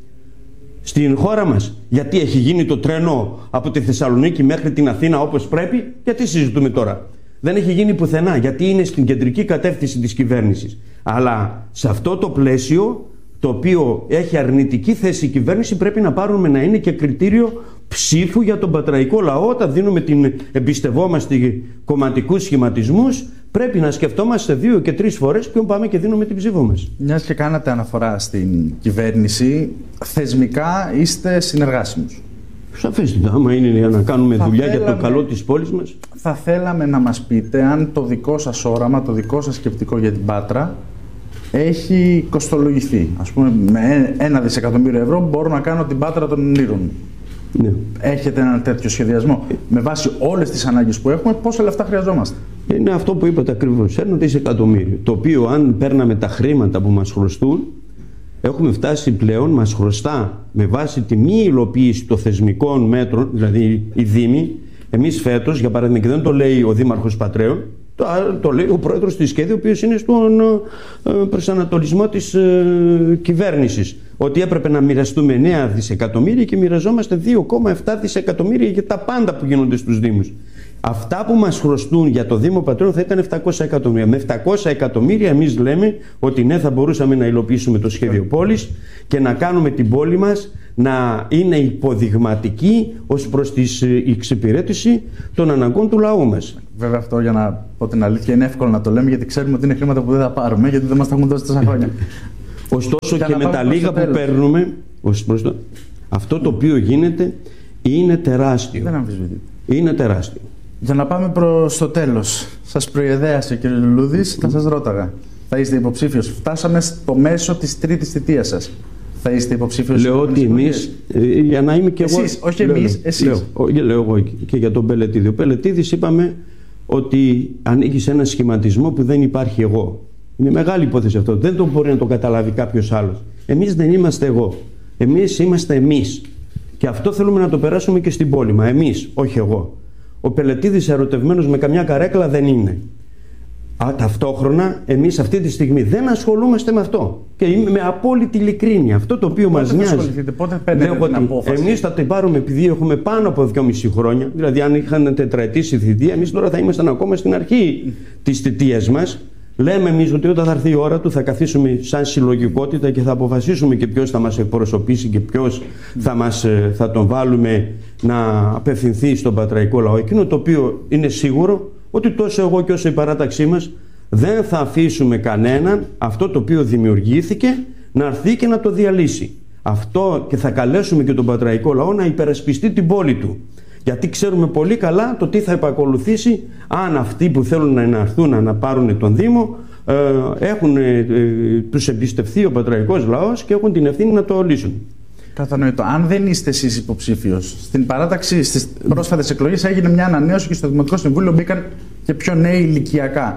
στην χώρα μας? Γιατί έχει γίνει το τρένο από τη Θεσσαλονίκη μέχρι την Αθήνα όπως πρέπει? Γιατί συζητούμε τώρα? Δεν έχει γίνει πουθενά, γιατί είναι στην κεντρική κατεύθυνση της κυβέρνησης. Αλλά σε αυτό το πλαίσιο, το οποίο έχει αρνητική θέση η κυβέρνηση, πρέπει να πάρουμε να είναι και κριτήριο ψήφου για τον πατραϊκό λαό. Όταν δίνουμε την εμπιστευόμαστε κομματικούς σχηματισμούς, πρέπει να σκεφτόμαστε δύο και τρεις φορές ποιον πάμε και δίνουμε την ψήφο μας. Μιας και κάνατε αναφορά στην κυβέρνηση, θεσμικά είστε συνεργάσιμους. Σαφέστατα, άμα είναι για να κάνουμε θα δουλειά θέλαμε, για το καλό της πόλης μας. Θα θέλαμε να μας πείτε αν το δικό σας όραμα, το δικό σας σκεπτικό για την Πάτρα έχει κοστολογηθεί. Ας πούμε, με ένα δισεκατομμύριο ευρώ μπορώ να κάνω την Πάτρα των ονείρων. Ναι. Έχετε ένα τέτοιο σχεδιασμό? Με βάση όλες τις ανάγκες που έχουμε, πόσα λεφτά χρειαζόμαστε? Είναι αυτό που είπατε ακριβώς, ένα δισεκατομμύριο. Το οποίο, αν παίρναμε τα χρήματα που μας χρωστούν, έχουμε φτάσει πλέον, μας χρωστά με βάση τη μη υλοποίηση των θεσμικών μέτρων, δηλαδή οι Δήμοι. Εμείς φέτος, για παράδειγμα, και δεν το λέει ο Δήμαρχος Πατρέων, το, το λέει ο Πρόεδρος της ΚΕΔ, ο οποίος είναι στον ε, προσανατολισμό της ε, κυβέρνησης, ότι έπρεπε να μοιραστούμε εννέα δισεκατομμύρια και μοιραζόμαστε δύο κόμμα επτά δισεκατομμύρια για τα πάντα που γίνονται στους Δήμους. Αυτά που μας χρωστούν για το Δήμο Πατρέων θα ήταν επτακόσια εκατομμύρια. Με επτακόσια εκατομμύρια εμείς λέμε ότι ναι, θα μπορούσαμε να υλοποιήσουμε το σχέδιο πόλης και να κάνουμε την πόλη μας να είναι υποδειγματική ως προς την εξυπηρέτηση των αναγκών του λαού μας. Βέβαια, αυτό, για να πω την αλήθεια, είναι εύκολο να το λέμε, γιατί ξέρουμε ότι είναι χρήματα που δεν θα πάρουμε, γιατί δεν μας τα έχουν δώσει τόσα χρόνια. Ωστόσο, και με τα λίγα που παίρνουμε, ως προς το, αυτό το οποίο γίνεται είναι τεράστιο. Δεν αμφισβητείτε. Είναι τεράστιο. Για να πάμε προς το τέλος. Σας προειδέασε ο κ. Λουλούδης, θα σας ρώταγα. Θα είστε υποψήφιος? Φτάσαμε στο μέσο της τρίτης θητείας σας. Θα είστε υποψήφιος? Λέω ότι εμείς, για να είμαι και εγώ. Εσείς, όχι εμείς, εσείς. Λέω, λέω εγώ και για τον Πελετίδη. Ο Πελετίδης είπαμε ότι ανήκει σε ένα σχηματισμό που δεν υπάρχει εγώ. Είναι μεγάλη υπόθεση αυτό. Δεν το μπορεί να το καταλάβει κάποιος άλλος. Εμείς δεν είμαστε εγώ. Εμείς είμαστε εμείς. Και αυτό θέλουμε να το περάσουμε και στην πόλη. Μα εμείς, όχι εγώ. Ο Πελετίδης ερωτευμένος με καμιά καρέκλα δεν είναι. Α, ταυτόχρονα, εμείς αυτή τη στιγμή δεν ασχολούμαστε με αυτό. Και είμαι με απόλυτη ειλικρίνεια. Αυτό το οποίο μας νοιάζει. Πότε παίρνετε την απόφαση? Εμείς θα την πάρουμε επειδή έχουμε πάνω από δυόμισι χρόνια. Δηλαδή, αν είχαν τετραετής θητεία, εμείς τώρα θα ήμασταν ακόμα στην αρχή της θητείας μας. Λέμε εμείς ότι όταν θα έρθει η ώρα του θα καθίσουμε σαν συλλογικότητα και θα αποφασίσουμε και ποιος θα μας εκπροσωπήσει και ποιος θα, μας, θα τον βάλουμε να απευθυνθεί στον πατραϊκό λαό. Εκείνο το οποίο είναι σίγουρο, ότι τόσο εγώ και όσο η παράταξή μας δεν θα αφήσουμε κανέναν αυτό το οποίο δημιουργήθηκε να έρθει και να το διαλύσει. Αυτό, και θα καλέσουμε και τον πατραϊκό λαό να υπερασπιστεί την πόλη του. Γιατί ξέρουμε πολύ καλά το τι θα επακολουθήσει αν αυτοί που θέλουν να έρθουν να πάρουν τον Δήμο ε, έχουν ε, τους εμπιστευτεί ο πατραϊκός λαός και έχουν την ευθύνη να το λύσουν. Κατανοητό. Αν δεν είστε εσείς υποψήφιος, στην παράταξη στις πρόσφατες εκλογές έγινε μια ανανέωση και στο Δημοτικό Συμβούλιο μπήκαν και πιο νέοι ηλικιακά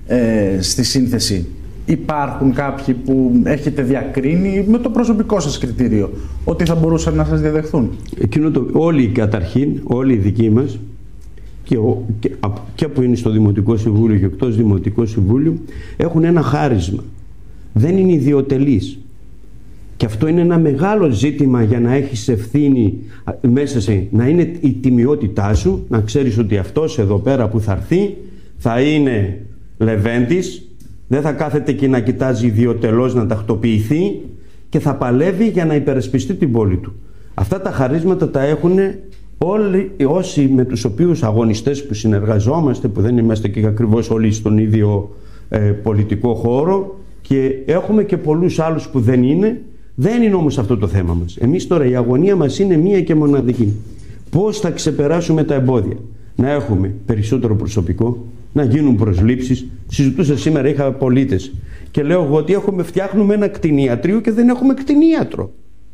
ε, στη σύνθεση. Υπάρχουν κάποιοι που έχετε διακρίνει με το προσωπικό σας κριτήριο ότι θα μπορούσαν να σας διαδεχθούν? Εκείνο το, όλοι καταρχήν, όλοι οι δικοί μας και, ο, και, και που είναι στο Δημοτικό Συμβούλιο και εκτός Δημοτικό Συμβούλιο έχουν ένα χάρισμα. Δεν είναι ιδιοτελείς. Και αυτό είναι ένα μεγάλο ζήτημα για να έχεις ευθύνη μέσα σε, να είναι η τιμιότητά σου, να ξέρεις ότι αυτός εδώ πέρα που θα έρθει θα είναι λεβέντης, δεν θα κάθεται και να κοιτάζει ιδιωτελώς να τακτοποιηθεί και θα παλεύει για να υπερασπιστεί την πόλη του. Αυτά τα χαρίσματα τα έχουν όλοι όσοι με τους οποίους αγωνιστές που συνεργαζόμαστε, που δεν είμαστε και ακριβώς όλοι στον ίδιο ε, πολιτικό χώρο, και έχουμε και πολλούς άλλους που δεν είναι. Δεν είναι όμως αυτό το θέμα μας. Εμείς τώρα η αγωνία μας είναι μία και μοναδική. Πώς θα ξεπεράσουμε τα εμπόδια? Να έχουμε περισσότερο προσωπικό, να γίνουν προσλήψεις. Συζητούσα σήμερα, είχα πολίτες και λέω εγώ ότι έχουμε, φτιάχνουμε ένα κτηνίατριο και δεν έχουμε κτηνίατρο.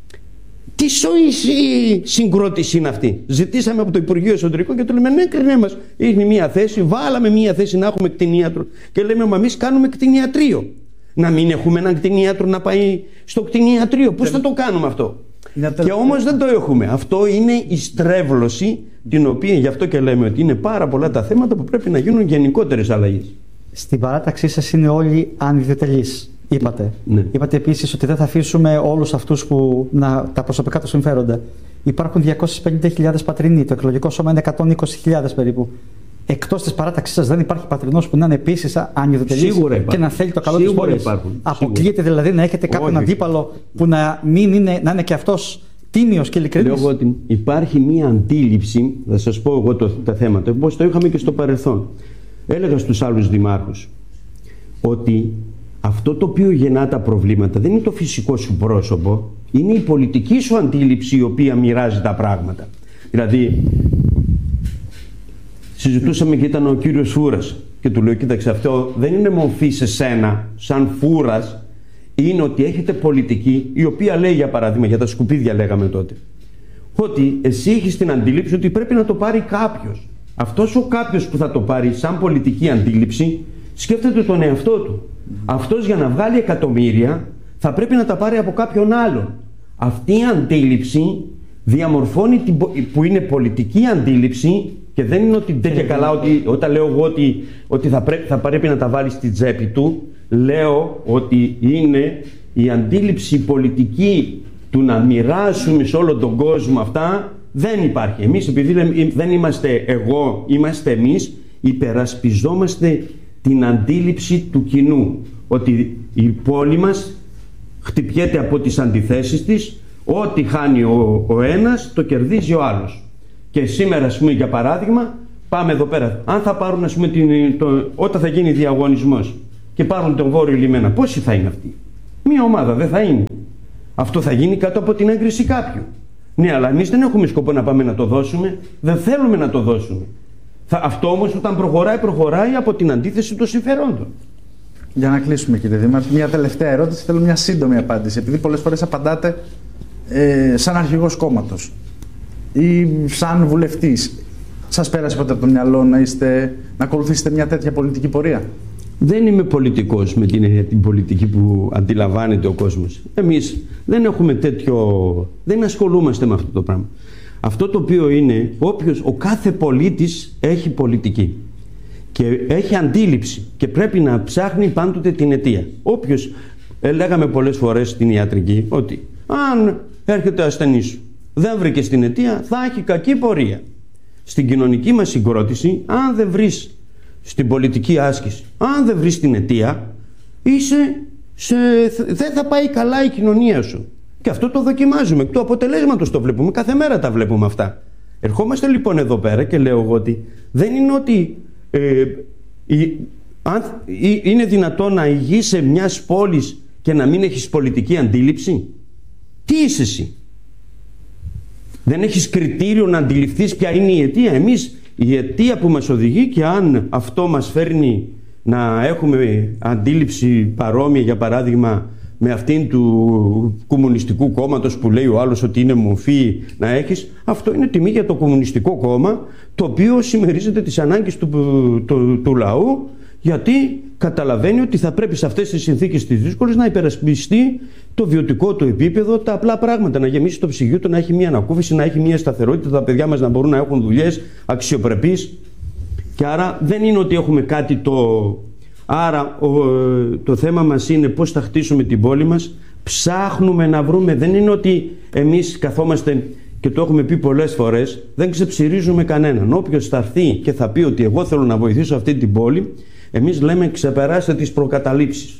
Τι σοή συγκρότηση είναι αυτή? Ζητήσαμε από το Υπουργείο Εσωτερικών και του λέμε ναι, κρινέ μας. Είναι μία θέση, βάλαμε μία θέση να έχουμε κτηνίατρο. Και λέμε, μα εμείς κάνουμε κτηνιατρίο. Να μην έχουμε έναν κτηνίατρο να πάει στο κτηνιατρίο? Πώς θα το κάνουμε αυτό? Και όμως δεν το έχουμε. Αυτό είναι η στρέβλωση, την οποία γι' αυτό και λέμε ότι είναι πάρα πολλά τα θέματα που πρέπει να γίνουν γενικότερες αλλαγές. Στην παράταξή σας είναι όλοι ανιδιοτελείς, είπατε. Ναι. Είπατε επίσης ότι δεν θα αφήσουμε όλους αυτούς που να, τα προσωπικά τους συμφέροντα. Υπάρχουν διακόσιες πενήντα χιλιάδες πατρινοί, το εκλογικό σώμα είναι εκατόν είκοσι χιλιάδες περίπου. Εκτός της παράταξής σας δεν υπάρχει πατρινός που να είναι επίσης ανιδιοτελής και να θέλει το καλό της πόλης? Αποκλείεται δηλαδή να έχετε κάποιον αντίπαλο που να, μην είναι, να είναι και αυτός τίμιος και ειλικρινής? Λέω ότι υπάρχει μία αντίληψη, θα σας πω εγώ το, τα θέματα, όπως το είχαμε και στο παρελθόν. Έλεγα στους άλλους δημάρχους ότι αυτό το οποίο γεννά τα προβλήματα δεν είναι το φυσικό σου πρόσωπο, είναι η πολιτική σου αντίληψη η οποία μοιράζει τα πράγματα. Δηλαδή, συζητούσαμε και ήταν ο κύριος Φούρας και του λέω, κοίταξε, αυτό δεν είναι μορφή σε σένα σαν Φούρας, είναι ότι έχετε πολιτική η οποία λέει, για παράδειγμα, για τα σκουπίδια λέγαμε τότε, ότι εσύ έχεις την αντίληψη ότι πρέπει να το πάρει κάποιος. Αυτός ο κάποιος που θα το πάρει σαν πολιτική αντίληψη σκέφτεται τον εαυτό του. Αυτός για να βγάλει εκατομμύρια θα πρέπει να τα πάρει από κάποιον άλλον. Αυτή η αντίληψη διαμορφώνει την, που είναι πολιτική αντίληψη. Και δεν είναι ότι δεν και καλά ότι όταν λέω εγώ ότι, ότι θα, πρέ, θα πρέπει να τα βάλει στη τσέπη του, λέω ότι είναι η αντίληψη πολιτική του να μοιράσουμε σε όλο τον κόσμο αυτά, δεν υπάρχει. Εμείς επειδή δεν είμαστε εγώ, είμαστε εμείς, υπερασπιζόμαστε την αντίληψη του κοινού. Ότι η πόλη μας χτυπιέται από τις αντιθέσεις της, Ό,τι χάνει ο, ο ένας, το κερδίζει ο άλλος. Και σήμερα, ας πούμε, για παράδειγμα, πάμε εδώ πέρα. Αν θα πάρουν, ας πούμε, την, το, όταν θα γίνει διαγωνισμός και πάρουν τον Βόρειο Λιμένα, πόσοι θα είναι αυτοί? Μία ομάδα δεν θα είναι. Αυτό θα γίνει κάτω από την έγκριση κάποιου. Ναι, αλλά εμείς δεν έχουμε σκοπό να πάμε να το δώσουμε, δεν θέλουμε να το δώσουμε. Θα, αυτό όμως όταν προχωράει, προχωράει από την αντίθεση των συμφερόντων. Για να κλείσουμε, κύριε Δήμαρχε, μια τελευταία ερώτηση. Θέλω μια σύντομη απάντηση. Επειδή πολλές φορές απαντάτε ε, σαν αρχηγός κόμματος ή σαν βουλευτής. Σας πέρασε ποτέ από το μυαλό να, είστε, να ακολουθήσετε μια τέτοια πολιτική πορεία? Δεν είμαι πολιτικός με την, την πολιτική που αντιλαμβάνεται ο κόσμος. Εμείς δεν έχουμε τέτοιο, δεν ασχολούμαστε με αυτό το πράγμα. Αυτό το οποίο είναι, όποιος, ο κάθε πολίτης έχει πολιτική και έχει αντίληψη και πρέπει να ψάχνει πάντοτε την αιτία. Όποιος, ε, λέγαμε πολλές φορές στην ιατρική, ότι αν έρχεται ασθενής, δεν βρήκε την αιτία, θα έχει κακή πορεία. Στην κοινωνική μας συγκρότηση, αν δεν βρεις στην πολιτική άσκηση, αν δεν βρεις την αιτία, είσαι σε, δεν θα πάει καλά η κοινωνία σου. Και αυτό το δοκιμάζουμε, εκ του αποτελέσματος το βλέπουμε, κάθε μέρα τα βλέπουμε αυτά. Ερχόμαστε λοιπόν εδώ πέρα και λέω εγώ ότι δεν είναι ότι ε, η, αν, η, είναι δυνατόν να ηγείσαι μιας πόλης και να μην έχεις πολιτική αντίληψη. Τι είσαι εσύ? Δεν έχεις κριτήριο να αντιληφθείς ποια είναι η αιτία? Εμείς η αιτία που μας οδηγεί, και αν αυτό μας φέρνει να έχουμε αντίληψη παρόμοια, για παράδειγμα με αυτήν του Κομμουνιστικού Κόμματος που λέει ο άλλος ότι είναι μορφή να έχεις, αυτό είναι τιμή για το Κομμουνιστικό Κόμμα, το οποίο συμμερίζεται τις ανάγκες του, του, του λαού, γιατί καταλαβαίνει ότι θα πρέπει σε αυτές τις συνθήκες τις δύσκολες να υπερασπιστεί το βιωτικό του επίπεδο, τα απλά πράγματα, να γεμίσει το ψυγείο του, να έχει μια ανακούφιση, να έχει μια σταθερότητα, τα παιδιά μας να μπορούν να έχουν δουλειές αξιοπρεπείς. Και άρα δεν είναι ότι έχουμε κάτι το... Άρα ο, το θέμα μας είναι πώς θα χτίσουμε την πόλη μας, ψάχνουμε να βρούμε, δεν είναι ότι εμείς καθόμαστε και το έχουμε πει πολλές φορές, δεν ξεψηρίζουμε κανέναν. Όποιος θα έρθει και θα πει ότι εγώ θέλω να βοηθήσω αυτή την πόλη, εμείς λέμε ξεπεράστε τις προκαταλήψεις.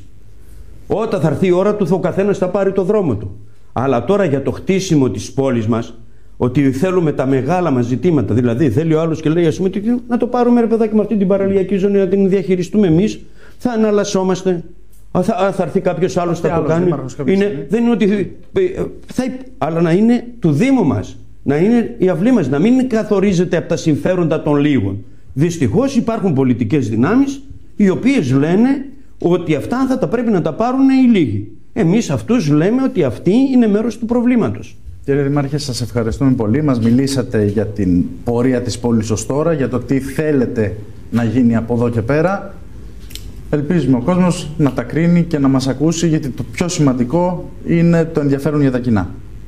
Όταν θα έρθει η ώρα του, ο καθένας θα πάρει το δρόμο του. Αλλά τώρα για το χτίσιμο της πόλης μας, ότι θέλουμε τα μεγάλα μας ζητήματα, δηλαδή θέλει ο άλλος και λέει, ας πούμε, να το πάρουμε ρε παιδάκι με αυτή την παραλιακή ζώνη, να την διαχειριστούμε εμείς, θα αναλασσόμαστε. Θα, θα έρθει κάποιος άλλος, θα το κάνει. Είναι, δεν είναι ότι. Θα, αλλά να είναι του Δήμου μας, να είναι η αυλή μας, να μην καθορίζεται από τα συμφέροντα των λίγων. Δυστυχώς υπάρχουν πολιτικές δυνάμεις οι οποίες λένε ότι αυτά θα τα πρέπει να τα πάρουν οι λίγοι. Εμείς αυτούς λέμε ότι αυτοί είναι μέρος του προβλήματος. Κύριε Δήμαρχε, σας ευχαριστούμε πολύ. Μας μιλήσατε για την πορεία της πόλης ως τώρα, για το τι θέλετε να γίνει από εδώ και πέρα. Ελπίζουμε ο κόσμος να τα κρίνει και να μας ακούσει, γιατί το πιο σημαντικό είναι το ενδιαφέρον για τα κοινά.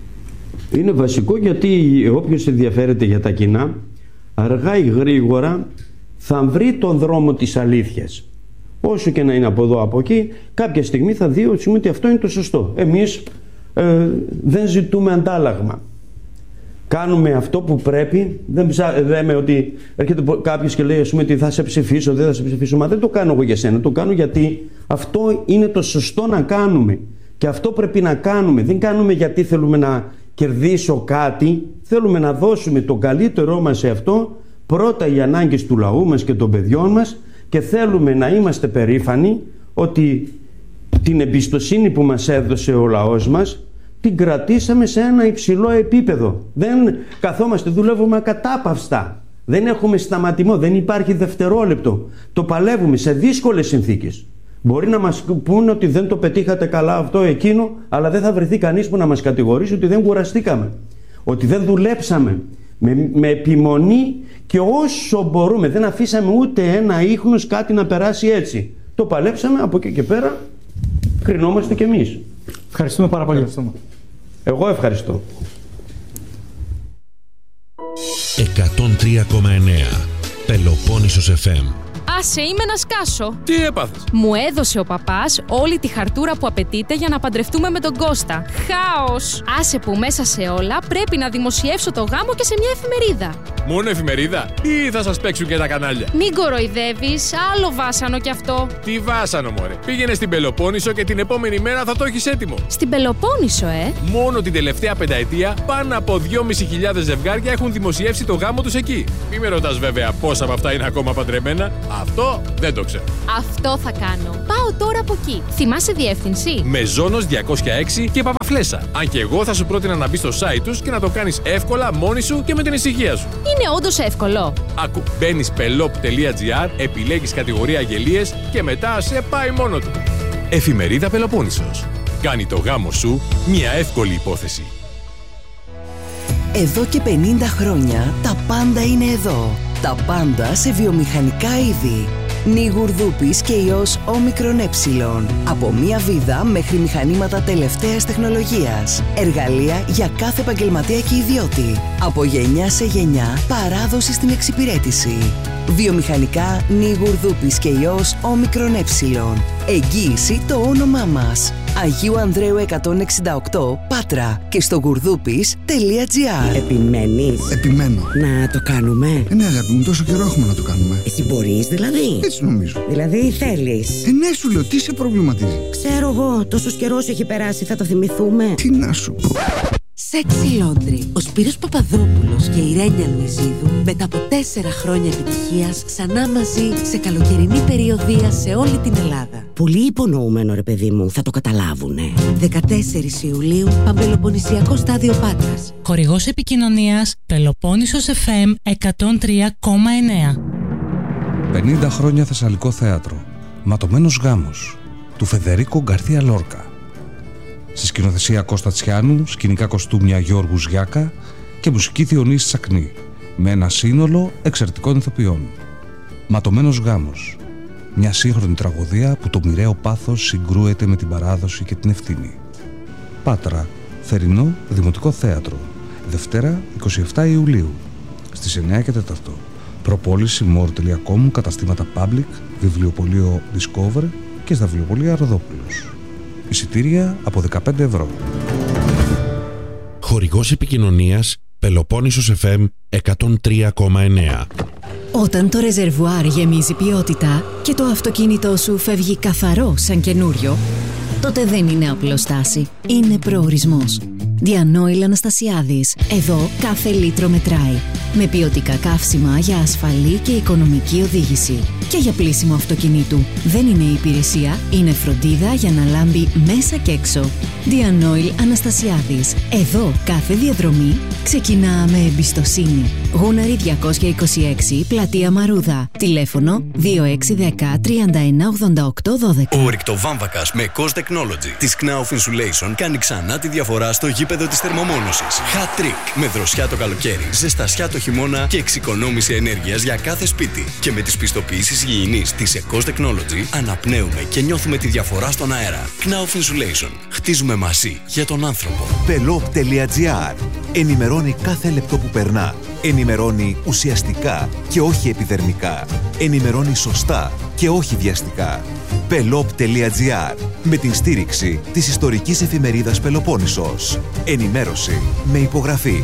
Είναι βασικό, γιατί όποιος ενδιαφέρεται για τα κοινά, αργά ή γρήγορα θα βρει τον δρόμο της αλήθειας. Όσο και να είναι από εδώ από εκεί, κάποια στιγμή θα δει ότι αυτό είναι το σωστό. Εμείς ε, δεν ζητούμε αντάλλαγμα. Κάνουμε αυτό που πρέπει. Δεν λέμε ότι έρχεται κάποιος και λέει, ας πούμε, ότι θα σε ψηφίσω, δεν θα σε ψηφίσω. Μα δεν το κάνω εγώ για σένα. Το κάνω γιατί αυτό είναι το σωστό να κάνουμε. Και αυτό πρέπει να κάνουμε. Δεν κάνουμε γιατί θέλουμε να κερδίσω κάτι. Θέλουμε να δώσουμε το καλύτερό μας σε αυτό. Πρώτα οι ανάγκες του λαού μας και των παιδιών μας. Και θέλουμε να είμαστε περήφανοι ότι την εμπιστοσύνη που μας έδωσε ο λαός μας την κρατήσαμε σε ένα υψηλό επίπεδο. Δεν καθόμαστε, δουλεύουμε ακατάπαυστα. Δεν έχουμε σταματημό, δεν υπάρχει δευτερόλεπτο. Το παλεύουμε σε δύσκολες συνθήκες. Μπορεί να μας πούνε ότι δεν το πετύχατε καλά αυτό εκείνο, αλλά δεν θα βρεθεί κανείς που να μας κατηγορήσει ότι δεν κουραστήκαμε, ότι δεν δουλέψαμε με, με επιμονή και όσο μπορούμε. Δεν αφήσαμε ούτε ένα ίχνος κάτι να περάσει έτσι. Το παλέψαμε, από εκεί και πέρα κρινόμαστε κι εμείς. Ευχαριστούμε πάρα πολύ. Ευχαριστούμε. Εγώ ευχαριστώ. εκατόν τρία κόμμα εννέα Πελοπόννησος εφ εμ. Άσε, είμαι να σκάσω. Τι έπαθες? Μου έδωσε ο παπάς όλη τη χαρτούρα που απαιτείται για να παντρευτούμε με τον Κώστα. Χάος! Άσε που μέσα σε όλα πρέπει να δημοσιεύσω το γάμο και σε μια εφημερίδα. Μόνο εφημερίδα ή θα σας παίξουν και τα κανάλια? Μην κοροϊδεύεις, άλλο βάσανο κι αυτό. Τι βάσανο, μωρέ? Πήγαινε στην Πελοπόννησο και την επόμενη μέρα θα το έχεις έτοιμο. Στην Πελοπόννησο, ε! Μόνο την τελευταία πενταετία πάνω από δυόμισι χιλιάδες ζευγάρια έχουν δημοσιεύσει το γάμο τους εκεί. Μη με ρωτάς βέβαια πόσα από αυτά είναι ακόμα παντρεμένα. Αυτό δεν το ξέρω. Αυτό θα κάνω. Πάω τώρα από εκεί. Θυμάσαι διεύθυνση? Μεζόνος διακόσια έξι και Παπαφλέσσα. Αν και εγώ θα σου πρότεινα να μπει στο site τους και να το κάνεις εύκολα μόνη σου και με την ησυχία σου. Είναι όντως εύκολο. Άκου, μπαίνεις πελόπ τελεία τζι άρ, επιλέγεις κατηγορία αγγελίες και μετά σε πάει μόνο του. Εφημερίδα Πελοπόννησος. Κάνει το γάμο σου μια εύκολη υπόθεση. Εδώ και πενήντα χρόνια τα πάντα είναι εδώ. Τα πάντα σε βιομηχανικά είδη. Νιγουρδούπης και ιός όμικρον ε. Από μία βίδα μέχρι μηχανήματα τελευταίας τεχνολογίας. Εργαλεία για κάθε επαγγελματία και ιδιώτη. Από γενιά σε γενιά παράδοση στην εξυπηρέτηση. Βιομηχανικά Νιγουρδούπης και ιός όμικρον ε. Εγγύηση το όνομά μας. Αγίου Ανδρέου εκατόν εξήντα οκτώ Πάτρα και στο γουρδούπης τελεία τζι άρ. Επιμένεις? Επιμένω. Να το κάνουμε? Ε, ναι, αγάπη μου, τόσο καιρό έχουμε να το κάνουμε. Εσύ μπορείς δηλαδή? Έτσι νομίζω. Δηλαδή θέλεις? Ε, ναι, σου λέω, τι σε προβληματίζει? Ξέρω εγώ, τόσος καιρός έχει περάσει, θα το θυμηθούμε. Τι να σου πω. Sexy Laundry. Ο Σπύρος Παπαδόπουλος και η Ρένια Λουιζίδου μετά από τέσσερα χρόνια επιτυχίας ξανά μαζί σε καλοκαιρινή περιοδεία σε όλη την Ελλάδα. Πολύ υπονοούμενο ρε παιδί μου, θα το καταλάβουνε. δεκατέσσερις Ιουλίου, Παμπελοποννησιακό στάδιο Πάτρας. Χορηγός επικοινωνίας Πελοπόννησος εφ εμ εκατόν τρία κόμμα εννέα. πενήντα χρόνια Θεσσαλικό θέατρο. Ματωμένος γάμος του Φεδερίκο Γκαρθία Λόρκα. Στη σκηνοθεσία Κώστα Τσιάνου, σκηνικά κοστούμια Γιώργου Γιάκα και μουσική Διονύση Τσακνή, με ένα σύνολο εξαιρετικών ηθοποιών. Ματωμένος γάμος. Μια σύγχρονη τραγωδία που το μοιραίο πάθος συγκρούεται με την παράδοση και την ευθύνη. Πάτρα, θερινό Δημοτικό Θέατρο. Δευτέρα εικοστή εβδόμη Ιουλίου, στις εννιά και τέσσερα. Προπόληση μορ τελεία κομ, καταστήματα Public, βιβλιοπωλείο Discover και στα βιβλιοπωλεία Ροδόπουλος. Εισιτήρια από δεκαπέντε ευρώ. Χορηγός επικοινωνίας Πελοπόννησος εφ εμ εκατόν τρία κόμμα εννέα. Όταν το ρεζερβουάρ γεμίζει ποιότητα και το αυτοκίνητό σου φεύγει καθαρό σαν καινούριο, τότε δεν είναι απλό στάση, είναι προορισμός. Διανόηλ Αναστασιάδης. Εδώ κάθε λίτρο μετράει. Με ποιοτικά καύσιμα για ασφαλή και οικονομική οδήγηση. Και για πλύσιμο αυτοκινήτου. Δεν είναι υπηρεσία, είναι φροντίδα για να λάμπει μέσα και έξω. Διανόηλ Αναστασιάδης. Εδώ κάθε διαδρομή ξεκινά με εμπιστοσύνη. Γούναρη διακόσια είκοσι έξι, Πλατεία Μαρούδα. Τηλέφωνο δύο έξι ένα μηδέν τρία ένα ογδόντα οκτώ δώδεκα. Ο ρηκτοβάμβακας με Cos Technology της Knauf Insulation κάνει ξανά τη διαφορά στο γήπεδο της θερμομόνωσης. Hat trick με δροσιά το καλοκαίρι, ζεστασιά το χειμώνα και εξοικονόμηση ενέργειας για κάθε σπίτι. Και με τις πιστοποιήσεις υγιεινής της Cos Technology αναπνέουμε και νιώθουμε τη διαφορά στον αέρα. Knauf Insulation. Χτίζουμε μαζί για τον άνθρωπο. πελόπ τελεία τζι άρ. Ενημερώνει κάθε λεπτό που περνά. Ενημερώνει ουσιαστικά και όχι επιδερμικά. Ενημερώνει σωστά και όχι βιαστικά. πελόπ τελεία τζι άρ. Με την στήριξη της ιστορικής εφημερίδας Πελοπόννησος. Ενημέρωση με υπογραφή.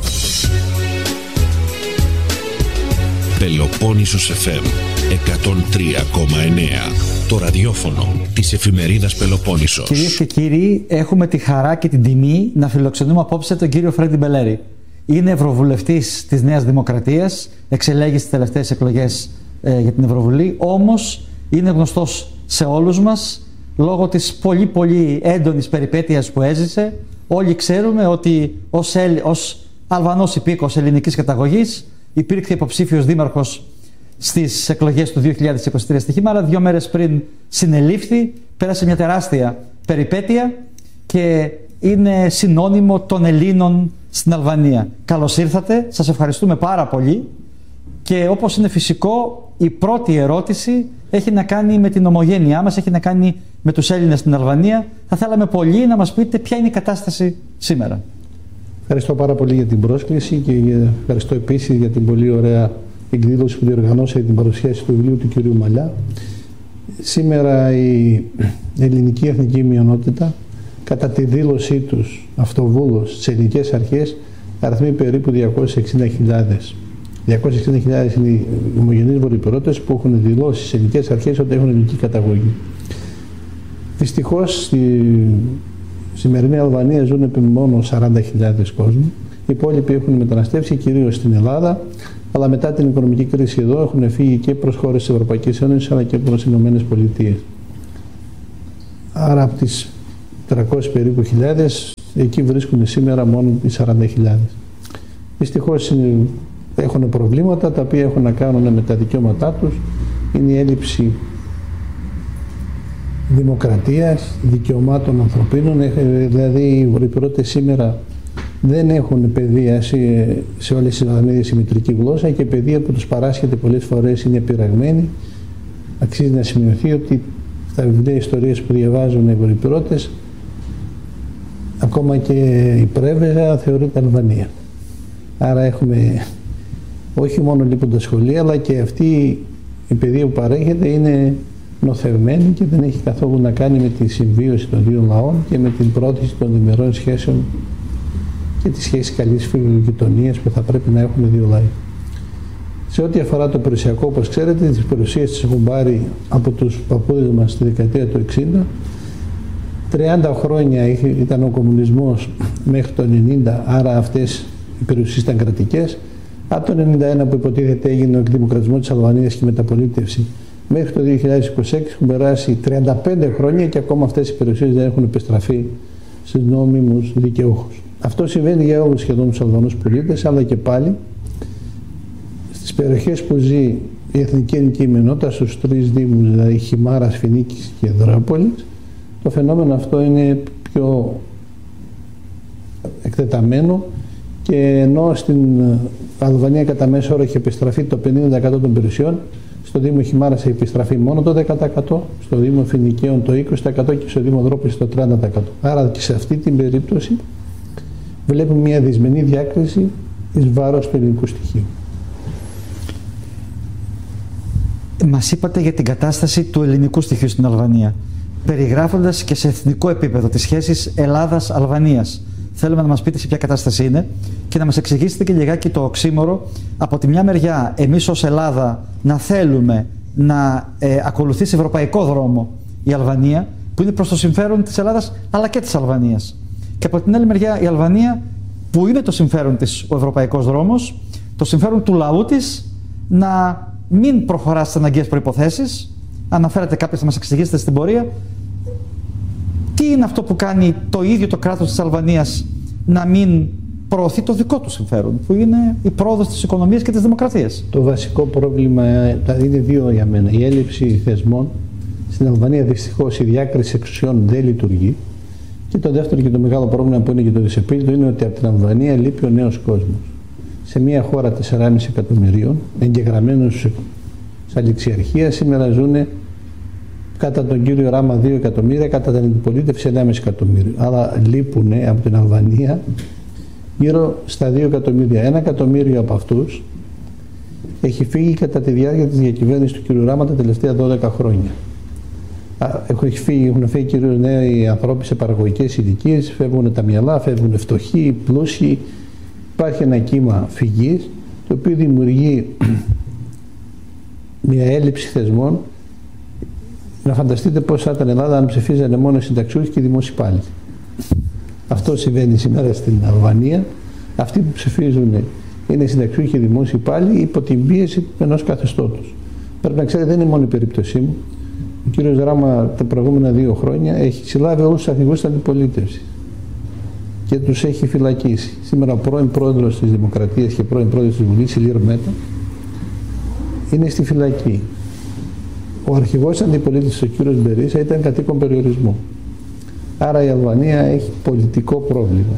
Πελοπόννησος εφ εμ εκατόν τρία κόμμα εννέα. Το ραδιόφωνο της εφημερίδας Πελοπόννησος. Κυρίες και κύριοι, έχουμε τη χαρά και την τιμή να φιλοξενούμε απόψε τον κύριο Φρέντι Μπελέρη. Είναι ευρωβουλευτής της Νέας Δημοκρατίας, εξελέγει στις τελευταίες εκλογές ε, για την Ευρωβουλή, όμως είναι γνωστός σε όλους μας λόγω της πολύ πολύ έντονης περιπέτειας που έζησε. Όλοι ξέρουμε ότι ως, Ελλ, ως Αλβανός υπήκος ελληνικής καταγωγής υπήρξε υποψήφιος δήμαρχος στις εκλογές του δύο χιλιάδες είκοσι τρία στη Χήμαρα. Δύο μέρες πριν συνελήφθη, πέρασε μια τεράστια περιπέτεια και είναι συνώνυμο των Ελλήνων στην Αλβανία. Καλώς ήρθατε, σας ευχαριστούμε πάρα πολύ και όπως είναι φυσικό η πρώτη ερώτηση έχει να κάνει με την ομογένειά μας, έχει να κάνει με τους Έλληνες στην Αλβανία. Θα θέλαμε πολύ να μας πείτε ποια είναι η κατάσταση σήμερα. Ευχαριστώ πάρα πολύ για την πρόσκληση και ευχαριστώ επίσης για την πολύ ωραία εκδήλωση που διοργανώσα για την παρουσίαση του βιβλίου του κ. Μαλιά. Σήμερα η ελληνική εθνική μειονότητα, κατά τη δήλωσή τους αυτοβούλως στις ελληνικές αρχές, αριθμεί περίπου διακόσιες εξήντα χιλιάδες. διακόσιες εξήντα χιλιάδες είναι οι ομογενείς βορειοπυρώτες που έχουν δηλώσει στις ελληνικές αρχές ότι έχουν ελληνική καταγωγή. Δυστυχώς στη σημερινή Αλβανία ζουν μόνο σαράντα χιλιάδες κόσμοι. Οι υπόλοιποι έχουν μεταναστεύσει κυρίως στην Ελλάδα, αλλά μετά την οικονομική κρίση εδώ έχουν φύγει και προς χώρες της Ευρωπαϊκής Ένωσης αλλά και προς τις Ηνωμένες Πολιτείες. Άρα από τις τριακόσιες περίπου χιλιάδες, εκεί βρίσκονται σήμερα μόνο οι σαράντα χιλιάδες. Δυστυχώς έχουν προβλήματα τα οποία έχουν να κάνουν με τα δικαιώματά τους. Είναι η έλλειψη δημοκρατίας, δικαιωμάτων ανθρωπίνων, δηλαδή οι βορειοπυρώτες σήμερα δεν έχουν παιδεία σε, σε όλες τις Αλβανίες η μητρική γλώσσα και η παιδεία που τους παράσχεται πολλές φορές είναι πειραγμένη. Αξίζει να σημειωθεί ότι στα βιβλία ιστορίες που διαβάζουν οι βορειοπυρώτες, ακόμα και η Πρέβεζα θεωρείται Αλβανία. Άρα έχουμε όχι μόνο λοιπόν τα σχολεία, αλλά και αυτή η παιδεία που παρέχεται είναι νοθευμένη και δεν έχει καθόλου να κάνει με τη συμβίωση των δύο λαών και με την πρόθεση των διμερών σχέσεων και τη σχέση καλής φιλογειτονίας που θα πρέπει να έχουν δύο λαοί. Σε ό,τι αφορά το περιουσιακό, όπως ξέρετε, τις περιουσίες τις έχουν πάρει από τους παππούδες μας στη δεκαετία του εξήντα. τριάντα χρόνια ήταν ο κομμουνισμός μέχρι το ενενήντα, άρα αυτές οι περιουσίες ήταν κρατικές. Από το ενενήντα ένα που υποτίθεται έγινε ο εκδημοκρατισμός της Αλβανίας και η μεταπολίτευση, μέχρι το δύο χιλιάδες είκοσι έξι έχουν περάσει τριάντα πέντε χρόνια και ακόμα αυτές οι περιουσίες δεν έχουν επιστραφεί στους νόμιμους δικαιούχους. Αυτό συμβαίνει για όλους σχεδόν τους Αλβανούς πολίτες, αλλά και πάλι στις περιοχές που ζει η εθνική ελληνική μειονότητα, στους τρεις δήμους, δηλαδή Χιμάρας, Φινίκης και Δρόπολης, το φαινόμενο αυτό είναι πιο εκτεταμένο και ενώ στην Αλβανία κατά μέσο όρο έχει επιστραφεί το πενήντα τοις εκατό των περιουσιών, στο Δήμο Χιμάρας έχει επιστραφεί μόνο το δέκα τοις εκατό, στο Δήμο Φινικαίων το είκοσι τοις εκατό και στο Δήμο Δρόπολης το τριάντα τοις εκατό. Άρα και σε αυτή την περίπτωση βλέπουμε μια δυσμενή διάκριση εις βάρος του ελληνικού στοιχείου. Μας είπατε για την κατάσταση του ελληνικού στοιχείου στην Αλβανία, περιγράφοντας και σε εθνικό επίπεδο τις σχέσεις Ελλάδας-Αλβανίας. Θέλουμε να μας πείτε σε ποια κατάσταση είναι και να μας εξηγήσετε και λιγάκι το οξύμορο. Από τη μια μεριά, εμείς ως Ελλάδα να θέλουμε να ε, ακολουθήσει ευρωπαϊκό δρόμο η Αλβανία, που είναι προς το συμφέρον της Ελλάδας αλλά και της Αλβανίας. Και από την άλλη μεριά η Αλβανία, που είναι το συμφέρον της ο ευρωπαϊκός δρόμος, το συμφέρον του λαού της να μην προχωρά στις αναγκαίες προϋποθέσεις. Αναφέρατε κάποιες, θα μας εξηγήσετε στην πορεία. Τι είναι αυτό που κάνει το ίδιο το κράτος της Αλβανίας να μην προωθεί το δικό του συμφέρον, που είναι η πρόοδος της οικονομίας και της δημοκρατίας? Το βασικό πρόβλημα είναι δύο για μένα. Η έλλειψη θεσμών. Στην Αλβανία δυστυχώς η διάκριση εξουσιών δεν λειτουργεί. Και το δεύτερο και το μεγάλο πρόβλημα που είναι και το δυσεπίλητο είναι ότι από την Αλβανία λείπει ο νέος κόσμος. Σε μια χώρα τέσσερα κόμμα πέντε εκατομμυρίων, εγγεγραμμένους σε αληξιαρχία, σήμερα ζουν κατά τον κύριο Ράμα δύο εκατομμύρια, κατά την αντιπολίτευση ένα κόμμα πέντε εκατομμύριο. Άρα λείπουν από την Αλβανία γύρω στα δύο εκατομμύρια. Ένα εκατομμύριο από αυτούς έχει φύγει κατά τη διάρκεια της διακυβέρνησης του κύριου Ράμα τα τελευταία δώδεκα χρόνια. Έχουν φύγει, έχουν φύγει κυρίως νέοι ανθρώποι σε παραγωγικές ηλικίες, φεύγουν τα μυαλά, φεύγουν φτωχοί, πλούσιοι. Υπάρχει ένα κύμα φυγής, το οποίο δημιουργεί μια έλλειψη θεσμών. Να φανταστείτε πώς θα ήταν η Ελλάδα αν ψηφίζανε μόνο οι συνταξιούχοι και οι δημόσιοι υπάλληλοι. Αυτό συμβαίνει σήμερα στην Αλβανία. Αυτοί που ψηφίζουν είναι οι συνταξιούχοι και οι δημόσιοι υπάλληλοι υπό την πίεση ενός καθεστώτος. Πρέπει να ξέρετε, δεν είναι μόνο η περίπτωσή μου. Ο κύριος Ράμα τα προηγούμενα δύο χρόνια έχει συλλάβει όλους τους αρχηγούς της αντιπολίτευσης και τους έχει φυλακίσει. Σήμερα ο πρώην πρόεδρος της Δημοκρατίας και πρώην πρόεδρος της Βουλής, Ηλίρ Μέτα, είναι στη φυλακή. Ο αρχηγός της αντιπολίτευσης, ο κύριος Μπερίσα, ήταν κατοίκον περιορισμού. Άρα η Αλβανία έχει πολιτικό πρόβλημα.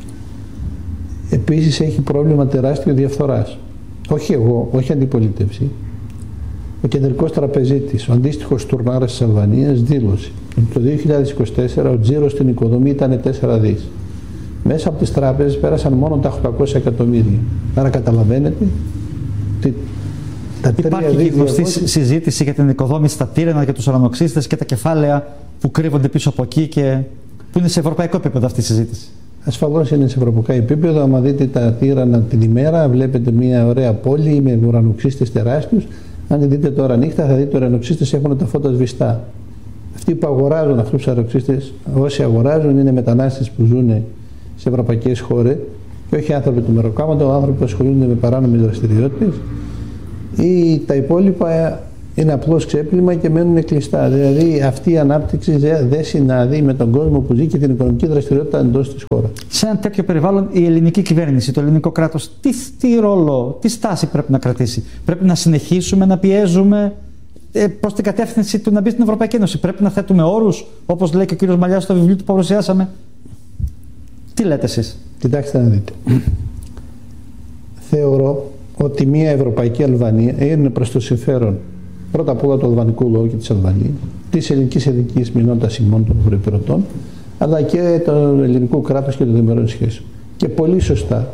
Επίσης έχει πρόβλημα τεράστιο διαφθοράς. Όχι εγώ, όχι αντιπολίτευση. Ο κεντρικός τραπεζίτης, ο αντίστοιχος τουρνάρας της Αλβανίας, δήλωσε ότι το δύο χιλιάδες είκοσι τέσσερα ο τζίρος στην οικοδομή ήταν τέσσερα δις. Μέσα από τις τράπεζες πέρασαν μόνο τα οκτακόσια εκατομμύρια. Άρα καταλαβαίνετε ότι Υπάρχει και η γνωστή συζήτηση για την οικοδόμηση στα Τύρανα, για τους ουρανοξύστες και τα κεφάλαια που κρύβονται πίσω από εκεί και που είναι σε ευρωπαϊκό επίπεδο αυτή η συζήτηση. Ασφαλώς είναι σε ευρωπαϊκό επίπεδο. Αν δείτε τα Τύρανα την ημέρα, βλέπετε μια ωραία πόλη με ουρανοξύστες τεράστιους. Αν τη δείτε τώρα νύχτα, θα δείτε ότι οι ουρανοξύστες έχουν τα φώτα σβηστά. Αυτοί που αγοράζουν αυτούς τους ουρανοξύστες, όσοι αγοράζουν, είναι μετανάστες που ζουν σε ευρωπαϊκές χώρες και όχι άνθρωποι του μεροκάματος, άνθρωποι που ασχολούνται με παράνομες δραστηριότητες. Ή τα υπόλοιπα είναι απλώς ξέπλυμα και μένουν κλειστά. Δηλαδή αυτή η ανάπτυξη δεν συνάδει με τον κόσμο που ζει και την οικονομική δραστηριότητα εντός της χώρας. Σε ένα τέτοιο περιβάλλον η ελληνική κυβέρνηση, το ελληνικό κράτος, τι, τι ρόλο, τι στάση πρέπει να κρατήσει? Πρέπει να συνεχίσουμε να πιέζουμε ε, προς την κατεύθυνση του να μπει στην Ευρωπαϊκή Ένωση? Πρέπει να θέτουμε όρους, όπως λέει και ο κύριος Μαλιάς στο βιβλίο που παρουσιάσαμε? Τι λέτε εσείς? Κοιτάξτε να δείτε. Θεωρώ ότι μια Ευρωπαϊκή Αλβανία είναι προς το συμφέρον πρώτα απ' όλα του αλβανικού λαού και της Αλβανίας, της ελληνικής εθνικής μηνότητας ημών των προϋπηρωτών, αλλά και του ελληνικού κράτους και των διμερών σχέσεων. Και πολύ σωστά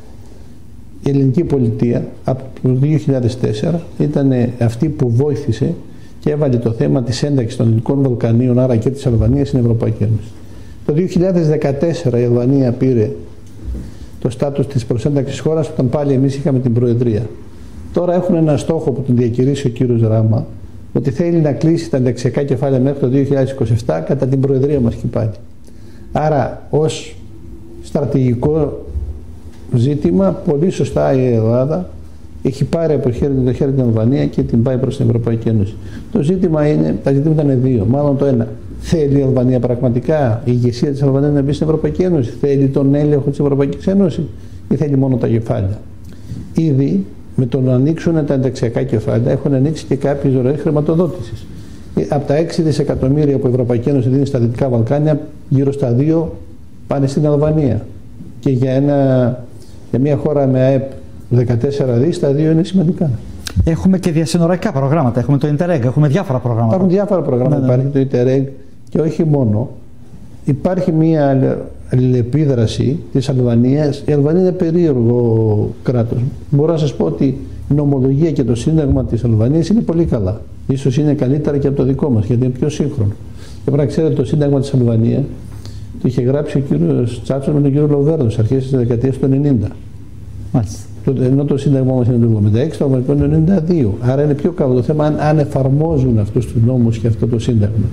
η ελληνική πολιτεία από το δύο χιλιάδες τέσσερα ήταν αυτή που βοήθησε και έβαλε το θέμα της ένταξης των Δυτικών Βαλκανίων, άρα και της Αλβανίας, στην Ευρωπαϊκή Ένωση. Το δύο χιλιάδες δεκατέσσερα η Αλβανία πήρε το στάτους της προσένταξης χώρας, όταν πάλι εμείς είχαμε την Προεδρία. Τώρα έχουν ένα στόχο που τον διακηρύσει ο κύριος Ράμα, ότι θέλει να κλείσει τα ενταξιακά κεφάλαια μέχρι το δύο χιλιάδες είκοσι επτά κατά την Προεδρία μας και πάλι. Άρα ως στρατηγικό ζήτημα, πολύ σωστά η Ελλάδα έχει πάρει από το χέρι την Αλβανία και την πάει προς την Ευρωπαϊκή Ένωση. Το ζήτημα είναι, τα ζητήματα είναι δύο. Μάλλον το ένα, θέλει η Αλβανία πραγματικά, η ηγεσία της Αλβανίας να μπει στην Ευρωπαϊκή Ένωση? Θέλει τον έλεγχο της Ευρωπαϊκής Ένωσης ή θέλει μόνο τα κεφάλαια? Ήδη με το να ανοίξουν τα ενταξιακά κεφάλαια έχουν ανοίξει και κάποιες ροές χρηματοδότησης. Από τα έξι δισεκατομμύρια που η Ευρωπαϊκή Ένωση δίνει στα Δυτικά Βαλκάνια, γύρω στα δύο πάνε στην Αλβανία. Και για, ένα, για μια χώρα με ΑΕΠ δεκατέσσερα δις, τα δύο είναι σημαντικά. Έχουμε και διασυνοριακά προγράμματα, έχουμε το Interreg, έχουμε διάφορα προγράμματα. Υπάρχουν διάφορα προγράμματα, ναι, ναι. Υπάρχει το Interreg και όχι μόνο. Υπάρχει μια αλληλεπίδραση της Αλβανίας. Η Αλβανία είναι περίεργο κράτος. Μπορώ να σας πω ότι η νομολογία και το σύνταγμα της Αλβανίας είναι πολύ καλά. Ίσως είναι καλύτερα και από το δικό μας, γιατί είναι πιο σύγχρονο. Και πρέπει να ξέρετε, το σύνταγμα της Αλβανίας το είχε γράψει ο κύριος Τσάτσος με τον κύριο Λοβέρδο στις αρχές της δεκαετίας του ενενήντα. Μάλιστα. Ενώ το σύνταγμα μας είναι το εβδομήντα έξι, το αμερικανικό είναι το ενενήντα δύο. Άρα είναι πιο καλό το θέμα αν, αν εφαρμόζουν αυτούς τους νόμους και αυτό το σύνταγμα.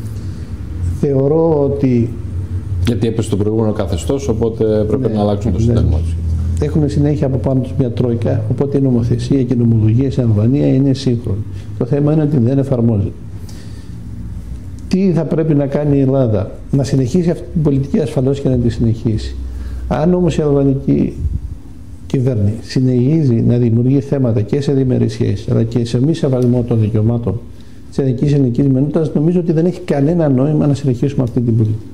Θεωρώ ότι. Γιατί έπεσε το προηγούμενο καθεστώς, οπότε πρέπει ναι, να αλλάξουν το σύνταγμα τους. Ναι. Έχουν συνέχεια από πάνω τους μια τρόικα, οπότε η νομοθεσία και η νομολογία στην Αλβανία είναι σύγχρονη. Το θέμα είναι ότι δεν εφαρμόζεται. Τι θα πρέπει να κάνει η Ελλάδα? Να συνεχίσει αυτή την πολιτική ασφαλώς και να τη συνεχίσει. Αν όμως η αλβανική κυβέρνηση συνεχίζει να δημιουργεί θέματα και σε διμερείς σχέσεις, αλλά και σε μη σεβασμό των δικαιωμάτων της εθνικής ελληνικής μηνότητας, νομίζω ότι δεν έχει κανένα νόημα να συνεχίσουμε αυτή την πολιτική.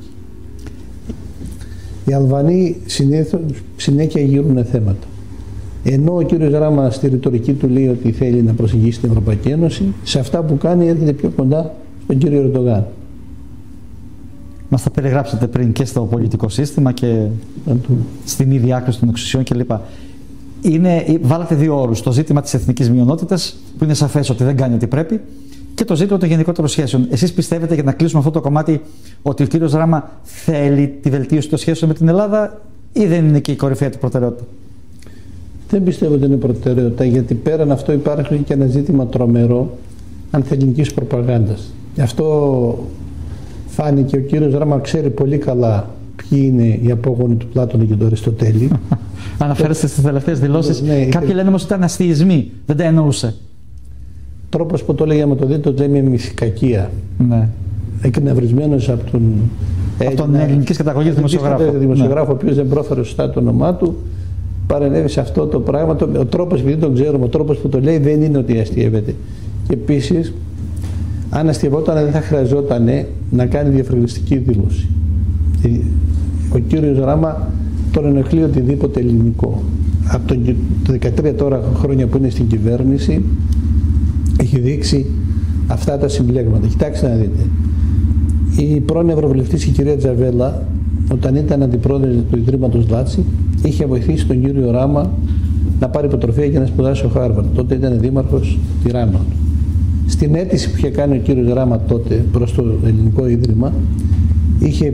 Οι Αλβανοί συνήθως, συνέχεια γύρουν θέματα. Ενώ ο κύριος Ράμα στη ρητορική του λέει ότι θέλει να προσεγγίσει την Ευρωπαϊκή Ένωση, σε αυτά που κάνει έρχεται πιο κοντά στον κύριο Ερντογάν. Μας τα περιγράψετε πριν και στο πολιτικό σύστημα και στην ίδια διάκριση των εξουσιών κλπ. Είναι, βάλατε δύο όρους. Το ζήτημα της εθνικής μειονότητας, που είναι σαφές ότι δεν κάνει ό,τι πρέπει, και το ζήτημα των γενικότερων σχέσεων. Εσείς πιστεύετε, για να κλείσουμε αυτό το κομμάτι, ότι ο κύριος Ράμα θέλει τη βελτίωση των σχέσεων με την Ελλάδα ή δεν είναι και η κορυφαία του προτεραιότητα? Δεν πιστεύω ότι είναι προτεραιότητα, γιατί πέραν αυτό υπάρχει και ένα ζήτημα τρομερό ανθελληνικής προπαγάνδας. Γι' αυτό φάνηκε ο κύριος Ράμα ξέρει πολύ καλά ποιοι είναι οι απόγονοι του Πλάτωνα και του Αριστοτέλη. Αναφέρεστε στις τελευταίες δηλώσεις. Ναι, κάποιοι λένε όμως ότι ήταν αστιισμοί, δεν τα εννοούσε. Τρόπος που το έλεγε, άμα το δείτε, το λέει μια μυθικακία. Ναι. Εκνευρισμένος από τον, από τον ελληνικής καταγωγής δημοσιογράφο. δημοσιογράφο, ναι. Ο οποίος δεν πρόφερε σωστά το όνομά του, παρενέβη σε αυτό το πράγμα. Ο τρόπος, επειδή τον ξέρουμε, ο τρόπος που το λέει δεν είναι ότι αστιεύεται. Και επίσης, αν αστιευόταν, δεν θα χρειαζόταν να κάνει διαφορετική δήλωση. Ο κύριος Ράμα τον ενοχλεί οτιδήποτε ελληνικό. Από το δεκατρία τώρα χρόνια που είναι στην κυβέρνηση, έχει δείξει αυτά τα συμπλέγματα. Κοιτάξτε να δείτε. Η πρώην Ευρωβουλευτής, η κυρία Τζαβέλα, όταν ήταν αντιπρόεδρος του Ιδρύματος Λάτσι, είχε βοηθήσει τον κύριο Ράμα να πάρει υποτροφία και να σπουδάσει στο Χάρβαρντ. Τότε ήταν δήμαρχος Τυράννων. Στην αίτηση που είχε κάνει ο κύριος Ράμα τότε προς το Ελληνικό Ίδρυμα, είχε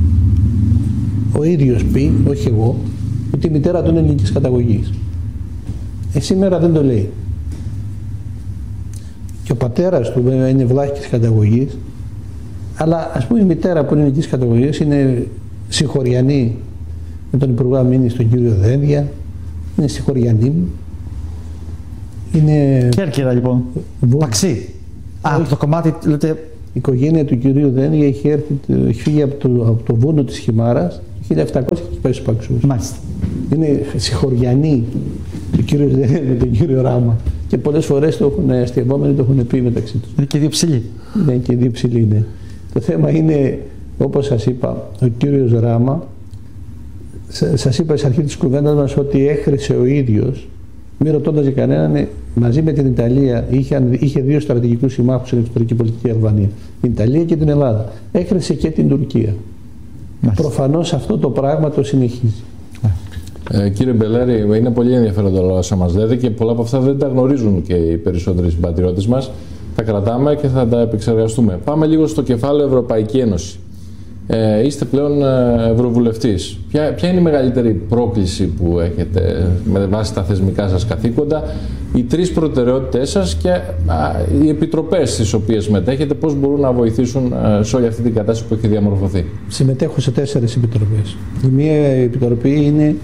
ο ίδιος πει, όχι εγώ, ότι η μητέρα του είναι ελληνικής καταγωγής. Ε, σήμερα δεν το λέει. Και ο πατέρας του βέβαια είναι βλάχικης καταγωγής, αλλά ας πούμε η μητέρα που είναι ελληνικής καταγωγής είναι συγχωριανή με τον Υπουργό Αμήνης, τον κύριο Δένδια, είναι συγχωριανή μου. Είναι... Κέρκυρα λοιπόν. Παξί. Α, το κομμάτι λέτε... Η οικογένεια του κυρίου Δένδια έχει, έρθει, έχει φύγει από το, από το βούνο της Χιμάρας το χίλια επτακόσια και έχει πάει στους Παξούς. Μάλιστα. Είναι συγχωριανοί του κύριου Δένδια με τον κύριο Ράμα. Και πολλές φορές το έχουν αστειευόμενοι, το έχουν πει μεταξύ τους. Είναι και δύο ψηλοί. Είναι και δύο ψηλοί, ναι. Το θέμα είναι, όπως σας είπα, ο κύριος Ράμα, σας είπα στην αρχή της κουβέντας μας ότι έχρισε ο ίδιος, μη ρωτώντας για κανέναν, μαζί με την Ιταλία, είχε, είχε δύο στρατηγικούς συμμάχους στην εξωτερική πολιτική Αλβανία, την Ιταλία και την Ελλάδα. Έχρισε και την Τουρκία. Μάλιστα. Προφανώς αυτό το πράγμα το συνεχίζει. Ε, κύριε Μπελέρη, είναι πολύ ενδιαφέροντα όλα όσα μας λέτε και πολλά από αυτά δεν τα γνωρίζουν και οι περισσότεροι συμπατριώτες μας. Τα κρατάμε και θα τα επεξεργαστούμε. Πάμε λίγο στο κεφάλαιο Ευρωπαϊκή Ένωση. Ε, είστε πλέον ευρωβουλευτής. Ποια, ποια είναι η μεγαλύτερη πρόκληση που έχετε με βάση τα θεσμικά σας καθήκοντα, οι τρεις προτεραιότητες σας και α, οι επιτροπές στις οποίες μετέχετε, πώς μπορούν να βοηθήσουν α, σε όλη αυτή την κατάσταση που έχει διαμορφωθεί? Συμμετέχω σε τέσσερις επιτροπές. Η μία επιτροπή είναι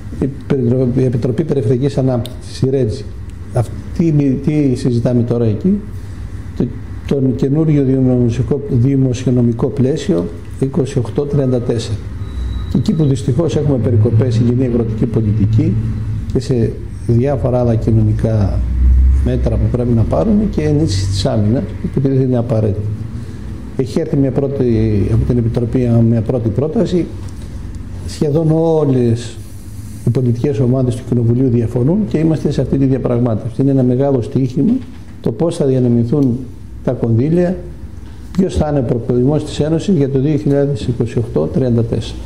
η Επιτροπή Περιφερειακής Ανάπτυξης, η Ρέτζη. Αυτή τι συζητάμε τώρα εκεί? Το, τον καινούριο δημοσιονομικό πλαίσιο είκοσι οκτώ τριάντα τέσσερα. Και εκεί που δυστυχώς έχουμε περικοπές στην κοινή αγροτική πολιτική και σε διάφορα άλλα κοινωνικά μέτρα που πρέπει να πάρουμε και ενίσχυση της άμυνας, που είναι απαραίτητο. Έχει έρθει μια πρώτη, από την Επιτροπή μια πρώτη πρόταση. Σχεδόν όλες οι πολιτικές ομάδες του Κοινοβουλίου διαφωνούν και είμαστε σε αυτή τη διαπραγμάτευση. Είναι ένα μεγάλο στοίχημα το πώς θα διανεμηθούν τα κονδύλια, ποιος θα είναι ο προϋπολογισμός της Ένωσης για το δύο χιλιάδες είκοσι οκτώ τριάντα τέσσερα.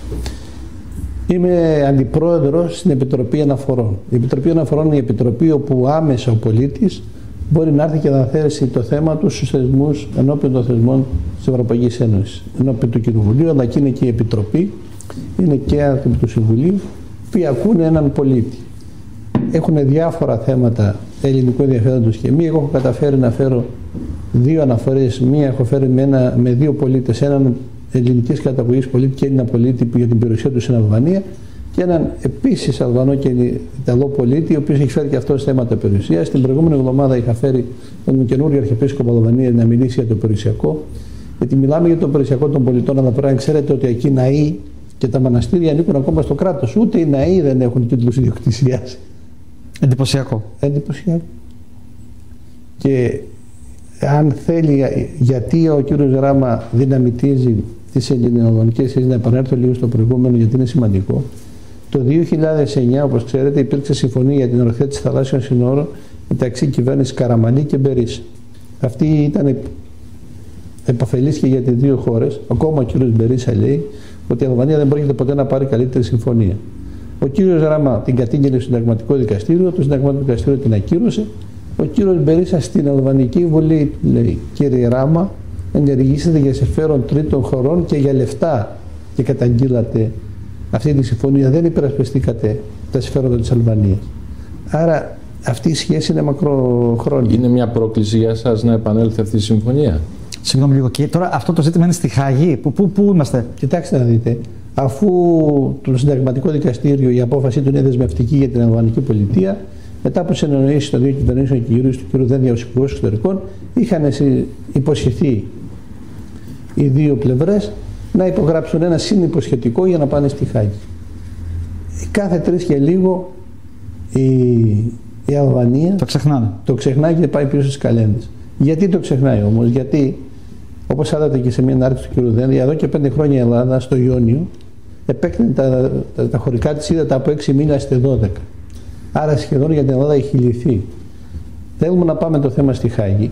Είμαι αντιπρόεδρος στην Επιτροπή Αναφορών. Η Επιτροπή Αναφορών είναι η επιτροπή όπου άμεσα ο πολίτης μπορεί να έρθει και να θέσει το θέμα του στους θεσμούς, ενώπιον των θεσμών της Ευρωπαϊκής Ένωσης, ενώπιον του Κοινοβουλίου, αλλά και είναι και η Επιτροπή, είναι και άνθρωποι του Συμβουλίου, που ακούνε έναν πολίτη. Έχουν διάφορα θέματα ελληνικού ενδιαφέροντος και μη. Εγώ έχω καταφέρει να φέρω δύο αναφορές. Μία έχω φέρει με, ένα, με δύο πολίτες, έναν ελληνικής καταγωγής πολίτη και Έλληνα πολίτη που για την περιουσία του στην Αλβανία, και έναν επίσης Αλβανό και Ιταλό πολίτη, ο οποίος έχει φέρει και αυτός θέματα περιουσίας. Την προηγούμενη εβδομάδα είχα φέρει τον καινούριο Αρχιεπίσκοπο Αλβανίας να μιλήσει για το περιουσιακό. Γιατί μιλάμε για το περιουσιακό των πολιτών, αλλά πρέπει να ξέρετε ότι εκεί οι ναοί και τα μοναστήρια ανήκουν ακόμα στο κράτος. Ούτε οι ναοί δεν έχουν τίτλους ιδιοκτησίας. Εντυπωσιακό. Εντυπωσιακό. Και αν θέλει, γιατί ο κύριος Ράμα δυναμητίζει τις ελληνοαλβανικές σχέσεις, να επανέλθω λίγο στο προηγούμενο γιατί είναι σημαντικό. Το δύο χιλιάδες εννιά, όπως ξέρετε, υπήρξε συμφωνία για την οριοθέτηση θαλάσσιων συνόρων μεταξύ κυβέρνησης Καραμανλή και Μπερίσα. Αυτή ήταν επωφελής και για τις δύο χώρες. Ακόμα ο κύριος Μπερίσα λέει ότι η Αλβανία δεν πρόκειται ποτέ να πάρει καλύτερη συμφωνία. Ο κύριος Ράμα την κατήγγειλε στο Συνταγματικό Δικαστήριο, το Συνταγματικό Δικαστήριο την ακύρωσε. Ο κύριος Μπερίσα στην Αλβανική Βουλή λέει: κύριε Ράμα, ενεργήσατε για συμφέρον τρίτων χωρών και για λεφτά και καταγγείλατε αυτή τη συμφωνία. Δεν υπερασπιστήκατε τα συμφέροντα της Αλβανίας. Άρα αυτή η σχέση είναι μακροχρόνια. Είναι μια πρόκληση για εσάς να επανέλθει αυτή η συμφωνία? Συγγνώμη λίγο. Και τώρα αυτό το ζήτημα είναι στη Χάγη. Πού, πού, πού είμαστε? Κοιτάξτε να δείτε. Αφού το Συνταγματικό Δικαστήριο η απόφαση του είναι δεσμευτική για την αλβανική πολιτεία, μετά από συνεννοήσεις των δύο κυβερνήσεων και κυρίως του κ. Δένδια ως Υπουργός Εξωτερικών, είχαν υποσχεθεί οι δύο πλευρές να υπογράψουν ένα συνυποσχετικό για να πάνε στη Χάγη. Κάθε τρεις και λίγο η, η Αλβανία το ξεχνάνε. Το ξεχνάει και πάει πίσω στις καλένδες. Γιατί το ξεχνάει όμως? Γιατί, όπως είδατε και σε μια ανάρτηση του κ. Δένδια, εδώ και πέντε χρόνια η Ελλάδα στο Ιόνιο επέκτηνε τα, τα, τα χωρικά της ύδατα από έξι μήνες στη δώδεκα. Άρα σχεδόν για την Ελλάδα έχει λυθεί. Θέλουμε να πάμε το θέμα στη Χάγη,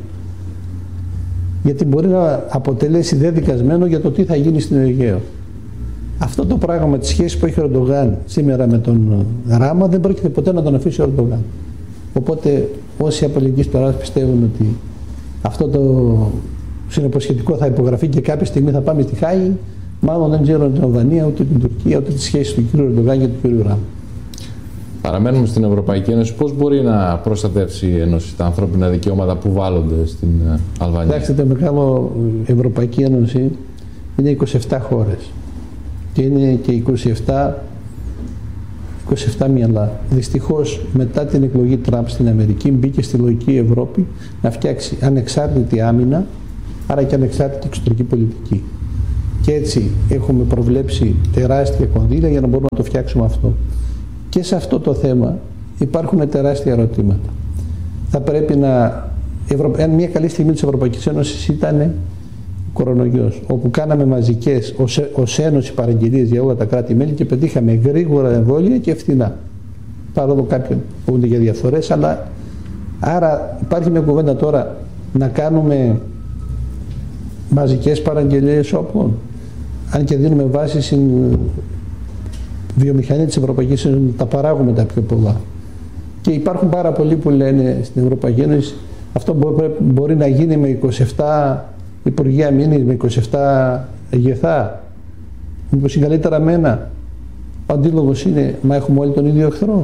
γιατί μπορεί να αποτελέσει δεδικασμένο για το τι θα γίνει στην Αιγαίο. Αυτό το πράγμα με τις σχέσεις που έχει ο Ερντογάν σήμερα με τον Ράμα δεν πρόκειται ποτέ να τον αφήσει ο Ερντογάν. Οπότε όσοι από ελληνικής πλευράς πιστεύουν ότι αυτό το συνεποσχετικό θα υπογραφεί και κάποια στιγμή θα πάμε στη Χάγη, μάλλον δεν ξέρουν την Αλβανία, ούτε την Τουρκία, ούτε τις σχέσεις του κ. Ερντογάν και του κ. Ράμα. Παραμένουμε στην Ευρωπαϊκή Ένωση. Πώς μπορεί να προστατεύσει η Ένωση τα ανθρώπινα δικαιώματα που βάλλονται στην Αλβανία? Κοιτάξτε, το μεγάλο Ευρωπαϊκή Ένωση είναι είκοσι επτά χώρες και είναι και είκοσι επτά, είκοσι επτά μυαλά. Δυστυχώς μετά την εκλογή Τραμπ στην Αμερική μπήκε στη λογική Ευρώπη να φτιάξει ανεξάρτητη άμυνα, άρα και ανεξάρτητη εξωτερική πολιτική. Και έτσι έχουμε προβλέψει τεράστια κονδύλια για να μπορούμε να το φτιάξουμε αυτό. Και σε αυτό το θέμα υπάρχουν τεράστια ερωτήματα. Θα πρέπει να... Ευρω... Μια καλή στιγμή της Ευρωπαϊκής Ένωσης ήταν κορονοϊός, όπου κάναμε μαζικές ως, ως Ένωση παραγγελίες για όλα τα κράτη-μέλη και πετύχαμε γρήγορα εμβόλια και φθηνά. Παρόλο κάποιοι πούνται για διαφορές, αλλά άρα υπάρχει μια κουβέντα τώρα να κάνουμε μαζικές παραγγελίες όπλων, αν και δίνουμε βάση στην βιομηχανία της Ευρωπαϊκής Ένωσης να τα παράγουμε τα πιο πολλά. Και υπάρχουν πάρα πολλοί που λένε στην Ευρωπαϊκή Ένωση αυτό μπορεί, μπορεί να γίνει με είκοσι επτά Υπουργεία Αμήνης, με είκοσι επτά αγεθά. Μήπως είναι καλύτερα με ένα? Ο αντίλογος είναι, μα έχουμε όλοι τον ίδιο εχθρό.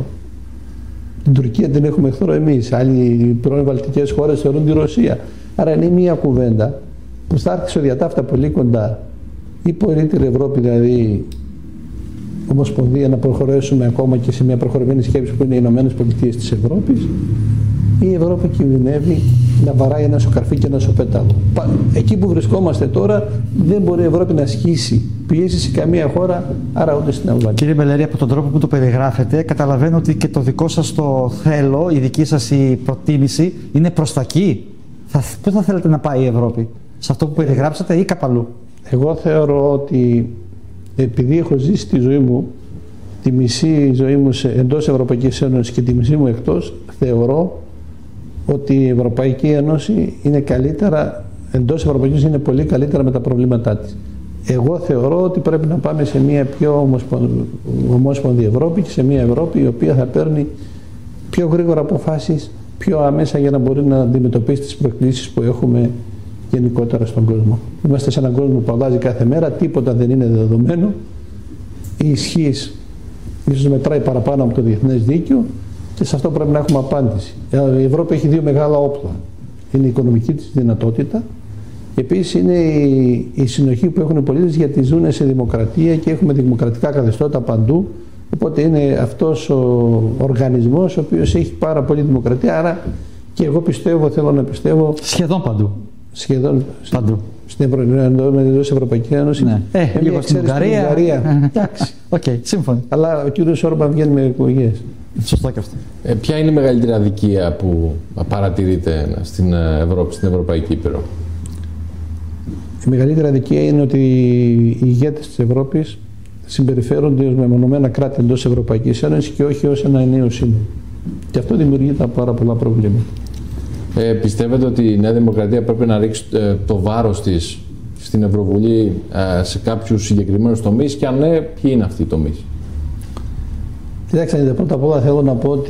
Την Τουρκία την έχουμε εχθρό εμείς. Άλλοι πρώην βαλτικές χώρες θεωρούν τη Ρωσία. Άρα είναι μια κουβέντα που θα έρθει στο διατάφτα πολύ κοντά. Η πολύτερη Ευρώπη, δηλαδή Ομοσπονδία, να προχωρήσουμε ακόμα και σε μια προχωρημένη σκέψη που είναι οι Ηνωμένες Πολιτείες της Ευρώπης. Η Ευρώπη κινδυνεύει να βαράει ένα σοκαρφί και ένα σοπέταλο. Εκεί που βρισκόμαστε τώρα δεν μπορεί η Ευρώπη να ασκήσει πίεση σε καμία χώρα, άρα ούτε στην Αλβανία. Κύριε Μπελέρη, από τον τρόπο που το περιγράφετε, καταλαβαίνω ότι και το δικό σας το θέλω, η δική σας η προτίμηση είναι προς τα εκεί. Θα, πού θα θέλετε να πάει η Ευρώπη, σε αυτό που περιγράψατε ή κάπου αλλού? Εγώ θεωρώ ότι επειδή έχω ζήσει τη ζωή μου, τη μισή ζωή μου εντός Ευρωπαϊκής Ένωσης και τη μισή μου εκτός, θεωρώ ότι η Ευρωπαϊκή Ένωση είναι καλύτερα, εντός Ευρωπαϊκής Ένωσης είναι πολύ καλύτερα με τα προβλήματά της. Εγώ θεωρώ ότι πρέπει να πάμε σε μια πιο ομόσπονδη Ευρώπη και σε μια Ευρώπη η οποία θα παίρνει πιο γρήγορα αποφάσεις, πιο άμεσα, για να μπορεί να αντιμετωπίσει τις προκλήσεις που έχουμε γενικότερα στον κόσμο. Είμαστε σε έναν κόσμο που αλλάζει κάθε μέρα, τίποτα δεν είναι δεδομένο. Η ισχύς ίσως μετράει παραπάνω από το διεθνές δίκαιο και σε αυτό πρέπει να έχουμε απάντηση. Η Ευρώπη έχει δύο μεγάλα όπλα. Είναι η οικονομική της δυνατότητα και επίσης είναι η, η συνοχή που έχουν οι πολίτες, γιατί ζουν σε δημοκρατία και έχουμε δημοκρατικά καθεστώτα παντού. Οπότε είναι αυτός ο οργανισμός ο οποίος έχει πάρα πολύ δημοκρατία. Άρα και εγώ πιστεύω, θέλω να πιστεύω. Σχεδόν παντού. Σχεδόν παντού. Στην Ευρωπαϊκή Ένωση. Ναι. Ε, ε, λίγο στην Ουγγαρία. Ουγγαρία. Εντάξει. Okay, σύμφωνο. Αλλά ο κύριος Όρμπαν βγαίνει με εκλογές. Σωστά και αυτό. Ε, ποια είναι η μεγαλύτερη αδικία που παρατηρείτε στην Ευρώπη, στην Ευρωπαϊκή Ήπειρο? Η μεγαλύτερη αδικία είναι ότι οι ηγέτες της Ευρώπης συμπεριφέρονται ως μεμονωμένα κράτη εντός Ευρωπαϊκής Ένωσης και όχι ως ένα ενιαίο σύνολο. Και αυτό δημιουργεί τα πάρα πολλά προβλήματα. Ε, πιστεύετε ότι η Νέα Δημοκρατία πρέπει να ρίξει ε, το βάρος της στην Ευρωβουλή ε, σε κάποιους συγκεκριμένους τομείς, και αν ναι, ποιοι είναι αυτοί οι τομείς? Κοιτάξτε, πρώτα απ' όλα θέλω να πω ότι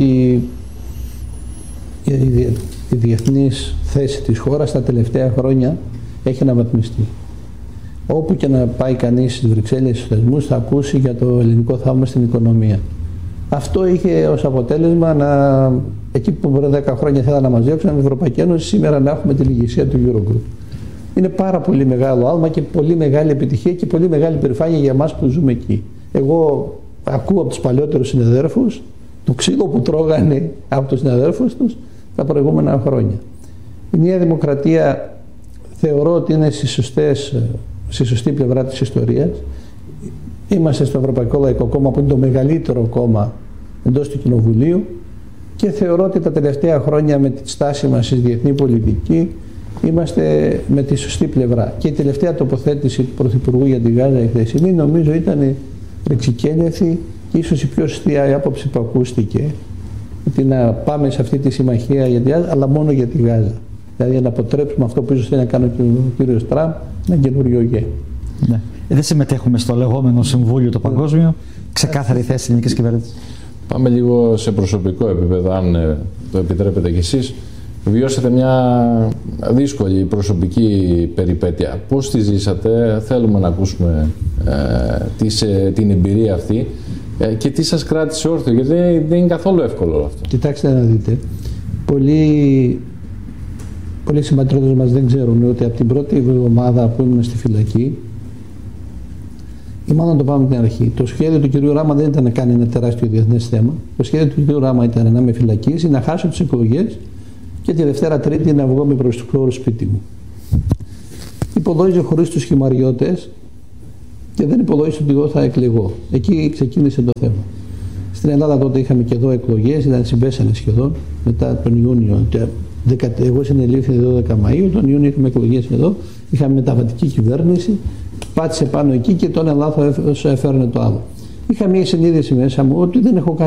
η διεθνής θέση της χώρας τα τελευταία χρόνια έχει αναβαθμιστεί. Όπου και να πάει κανείς στις Βρυξέλλες, στους θεσμούς, θα ακούσει για το ελληνικό θαύμα στην οικονομία. Αυτό είχε ως αποτέλεσμα να, εκεί που πριν δέκα χρόνια θέλανε να μας διώξουν την Ευρωπαϊκή Ένωση, σήμερα να έχουμε την ηγεσία του Eurogroup. Είναι πάρα πολύ μεγάλο άλμα και πολύ μεγάλη επιτυχία και πολύ μεγάλη περηφάνεια για εμάς που ζούμε εκεί. Εγώ ακούω από τους παλιότερους συναδέρφους το ξύλο που τρώγανε από τους συναδέρφους τους τα προηγούμενα χρόνια. Η Νέα Δημοκρατία θεωρώ ότι είναι στις σωστές, στη σωστή πλευρά της ιστορίας. Είμαστε στο Ευρωπαϊκό Λαϊκό Κόμμα, που είναι το μεγαλύτερο κόμμα εντός του Κοινοβουλίου, και θεωρώ ότι τα τελευταία χρόνια με τη στάση μας στη διεθνή πολιτική είμαστε με τη σωστή πλευρά. Και η τελευταία τοποθέτηση του Πρωθυπουργού για τη Γάζα, η χθεσινή, νομίζω ήταν ρεξικέλευθη και ίσως η πιο σωστή άποψη που ακούστηκε, ότι να πάμε σε αυτή τη συμμαχία για τη Γάζα, αλλά μόνο για τη Γάζα. Δηλαδή να αποτρέψουμε αυτό που ίσως θέλει να κάνει ο κύριος Τραμπ, ένα καινούριο γέ. Ναι. δεν συμμετέχουμε στο λεγόμενο Συμβούλιο το Παγκόσμιο. Ξεκάθαρη θέση της ελληνικής κυβέρνησης. Πάμε λίγο σε προσωπικό επίπεδο, αν το επιτρέπετε κι εσείς. Βιώσατε μια δύσκολη προσωπική περιπέτεια. Πώς τη ζήσατε, θέλουμε να ακούσουμε ε, τις, ε, την εμπειρία αυτή ε, και τι σας κράτησε όρθιο, γιατί δεν, δεν είναι καθόλου εύκολο αυτό. Κοιτάξτε να δείτε, πολλοί, πολλοί συμπατριώτες μας δεν ξέρουν ότι από την πρώτη εβδομάδα που ήμουν στη φυλακή, ή μάλλον το πάμε από την αρχή, το σχέδιο του κυρίου Ράμα δεν ήταν να κάνει ένα τεράστιο διεθνές θέμα. Το σχέδιο του κυρίου Ράμα ήταν να με φυλακίσει, να χάσω τις εκλογές και τη Δευτέρα Τρίτη να βγω με προς το χώρο σπίτι μου. Υπολόγιζε χωρίς τους χυμαριώτες και δεν υπολόγιζε ότι εγώ θα εκλεγώ. Εκεί ξεκίνησε το θέμα. Στην Ελλάδα τότε είχαμε και εδώ εκλογές, ήταν συμπέσανε σχεδόν μετά τον Ιούνιο. Εγώ συνελήφθη δώδεκα Μαΐου, τον Ιούνιο είχαμε εκλογές εδώ, είχαμε μεταβατική κυβέρνηση, πάτησε πάνω εκεί και τον Ελλάδο έφερνε το άλλο. Είχα μια συνείδηση μέσα μου ότι δεν έχω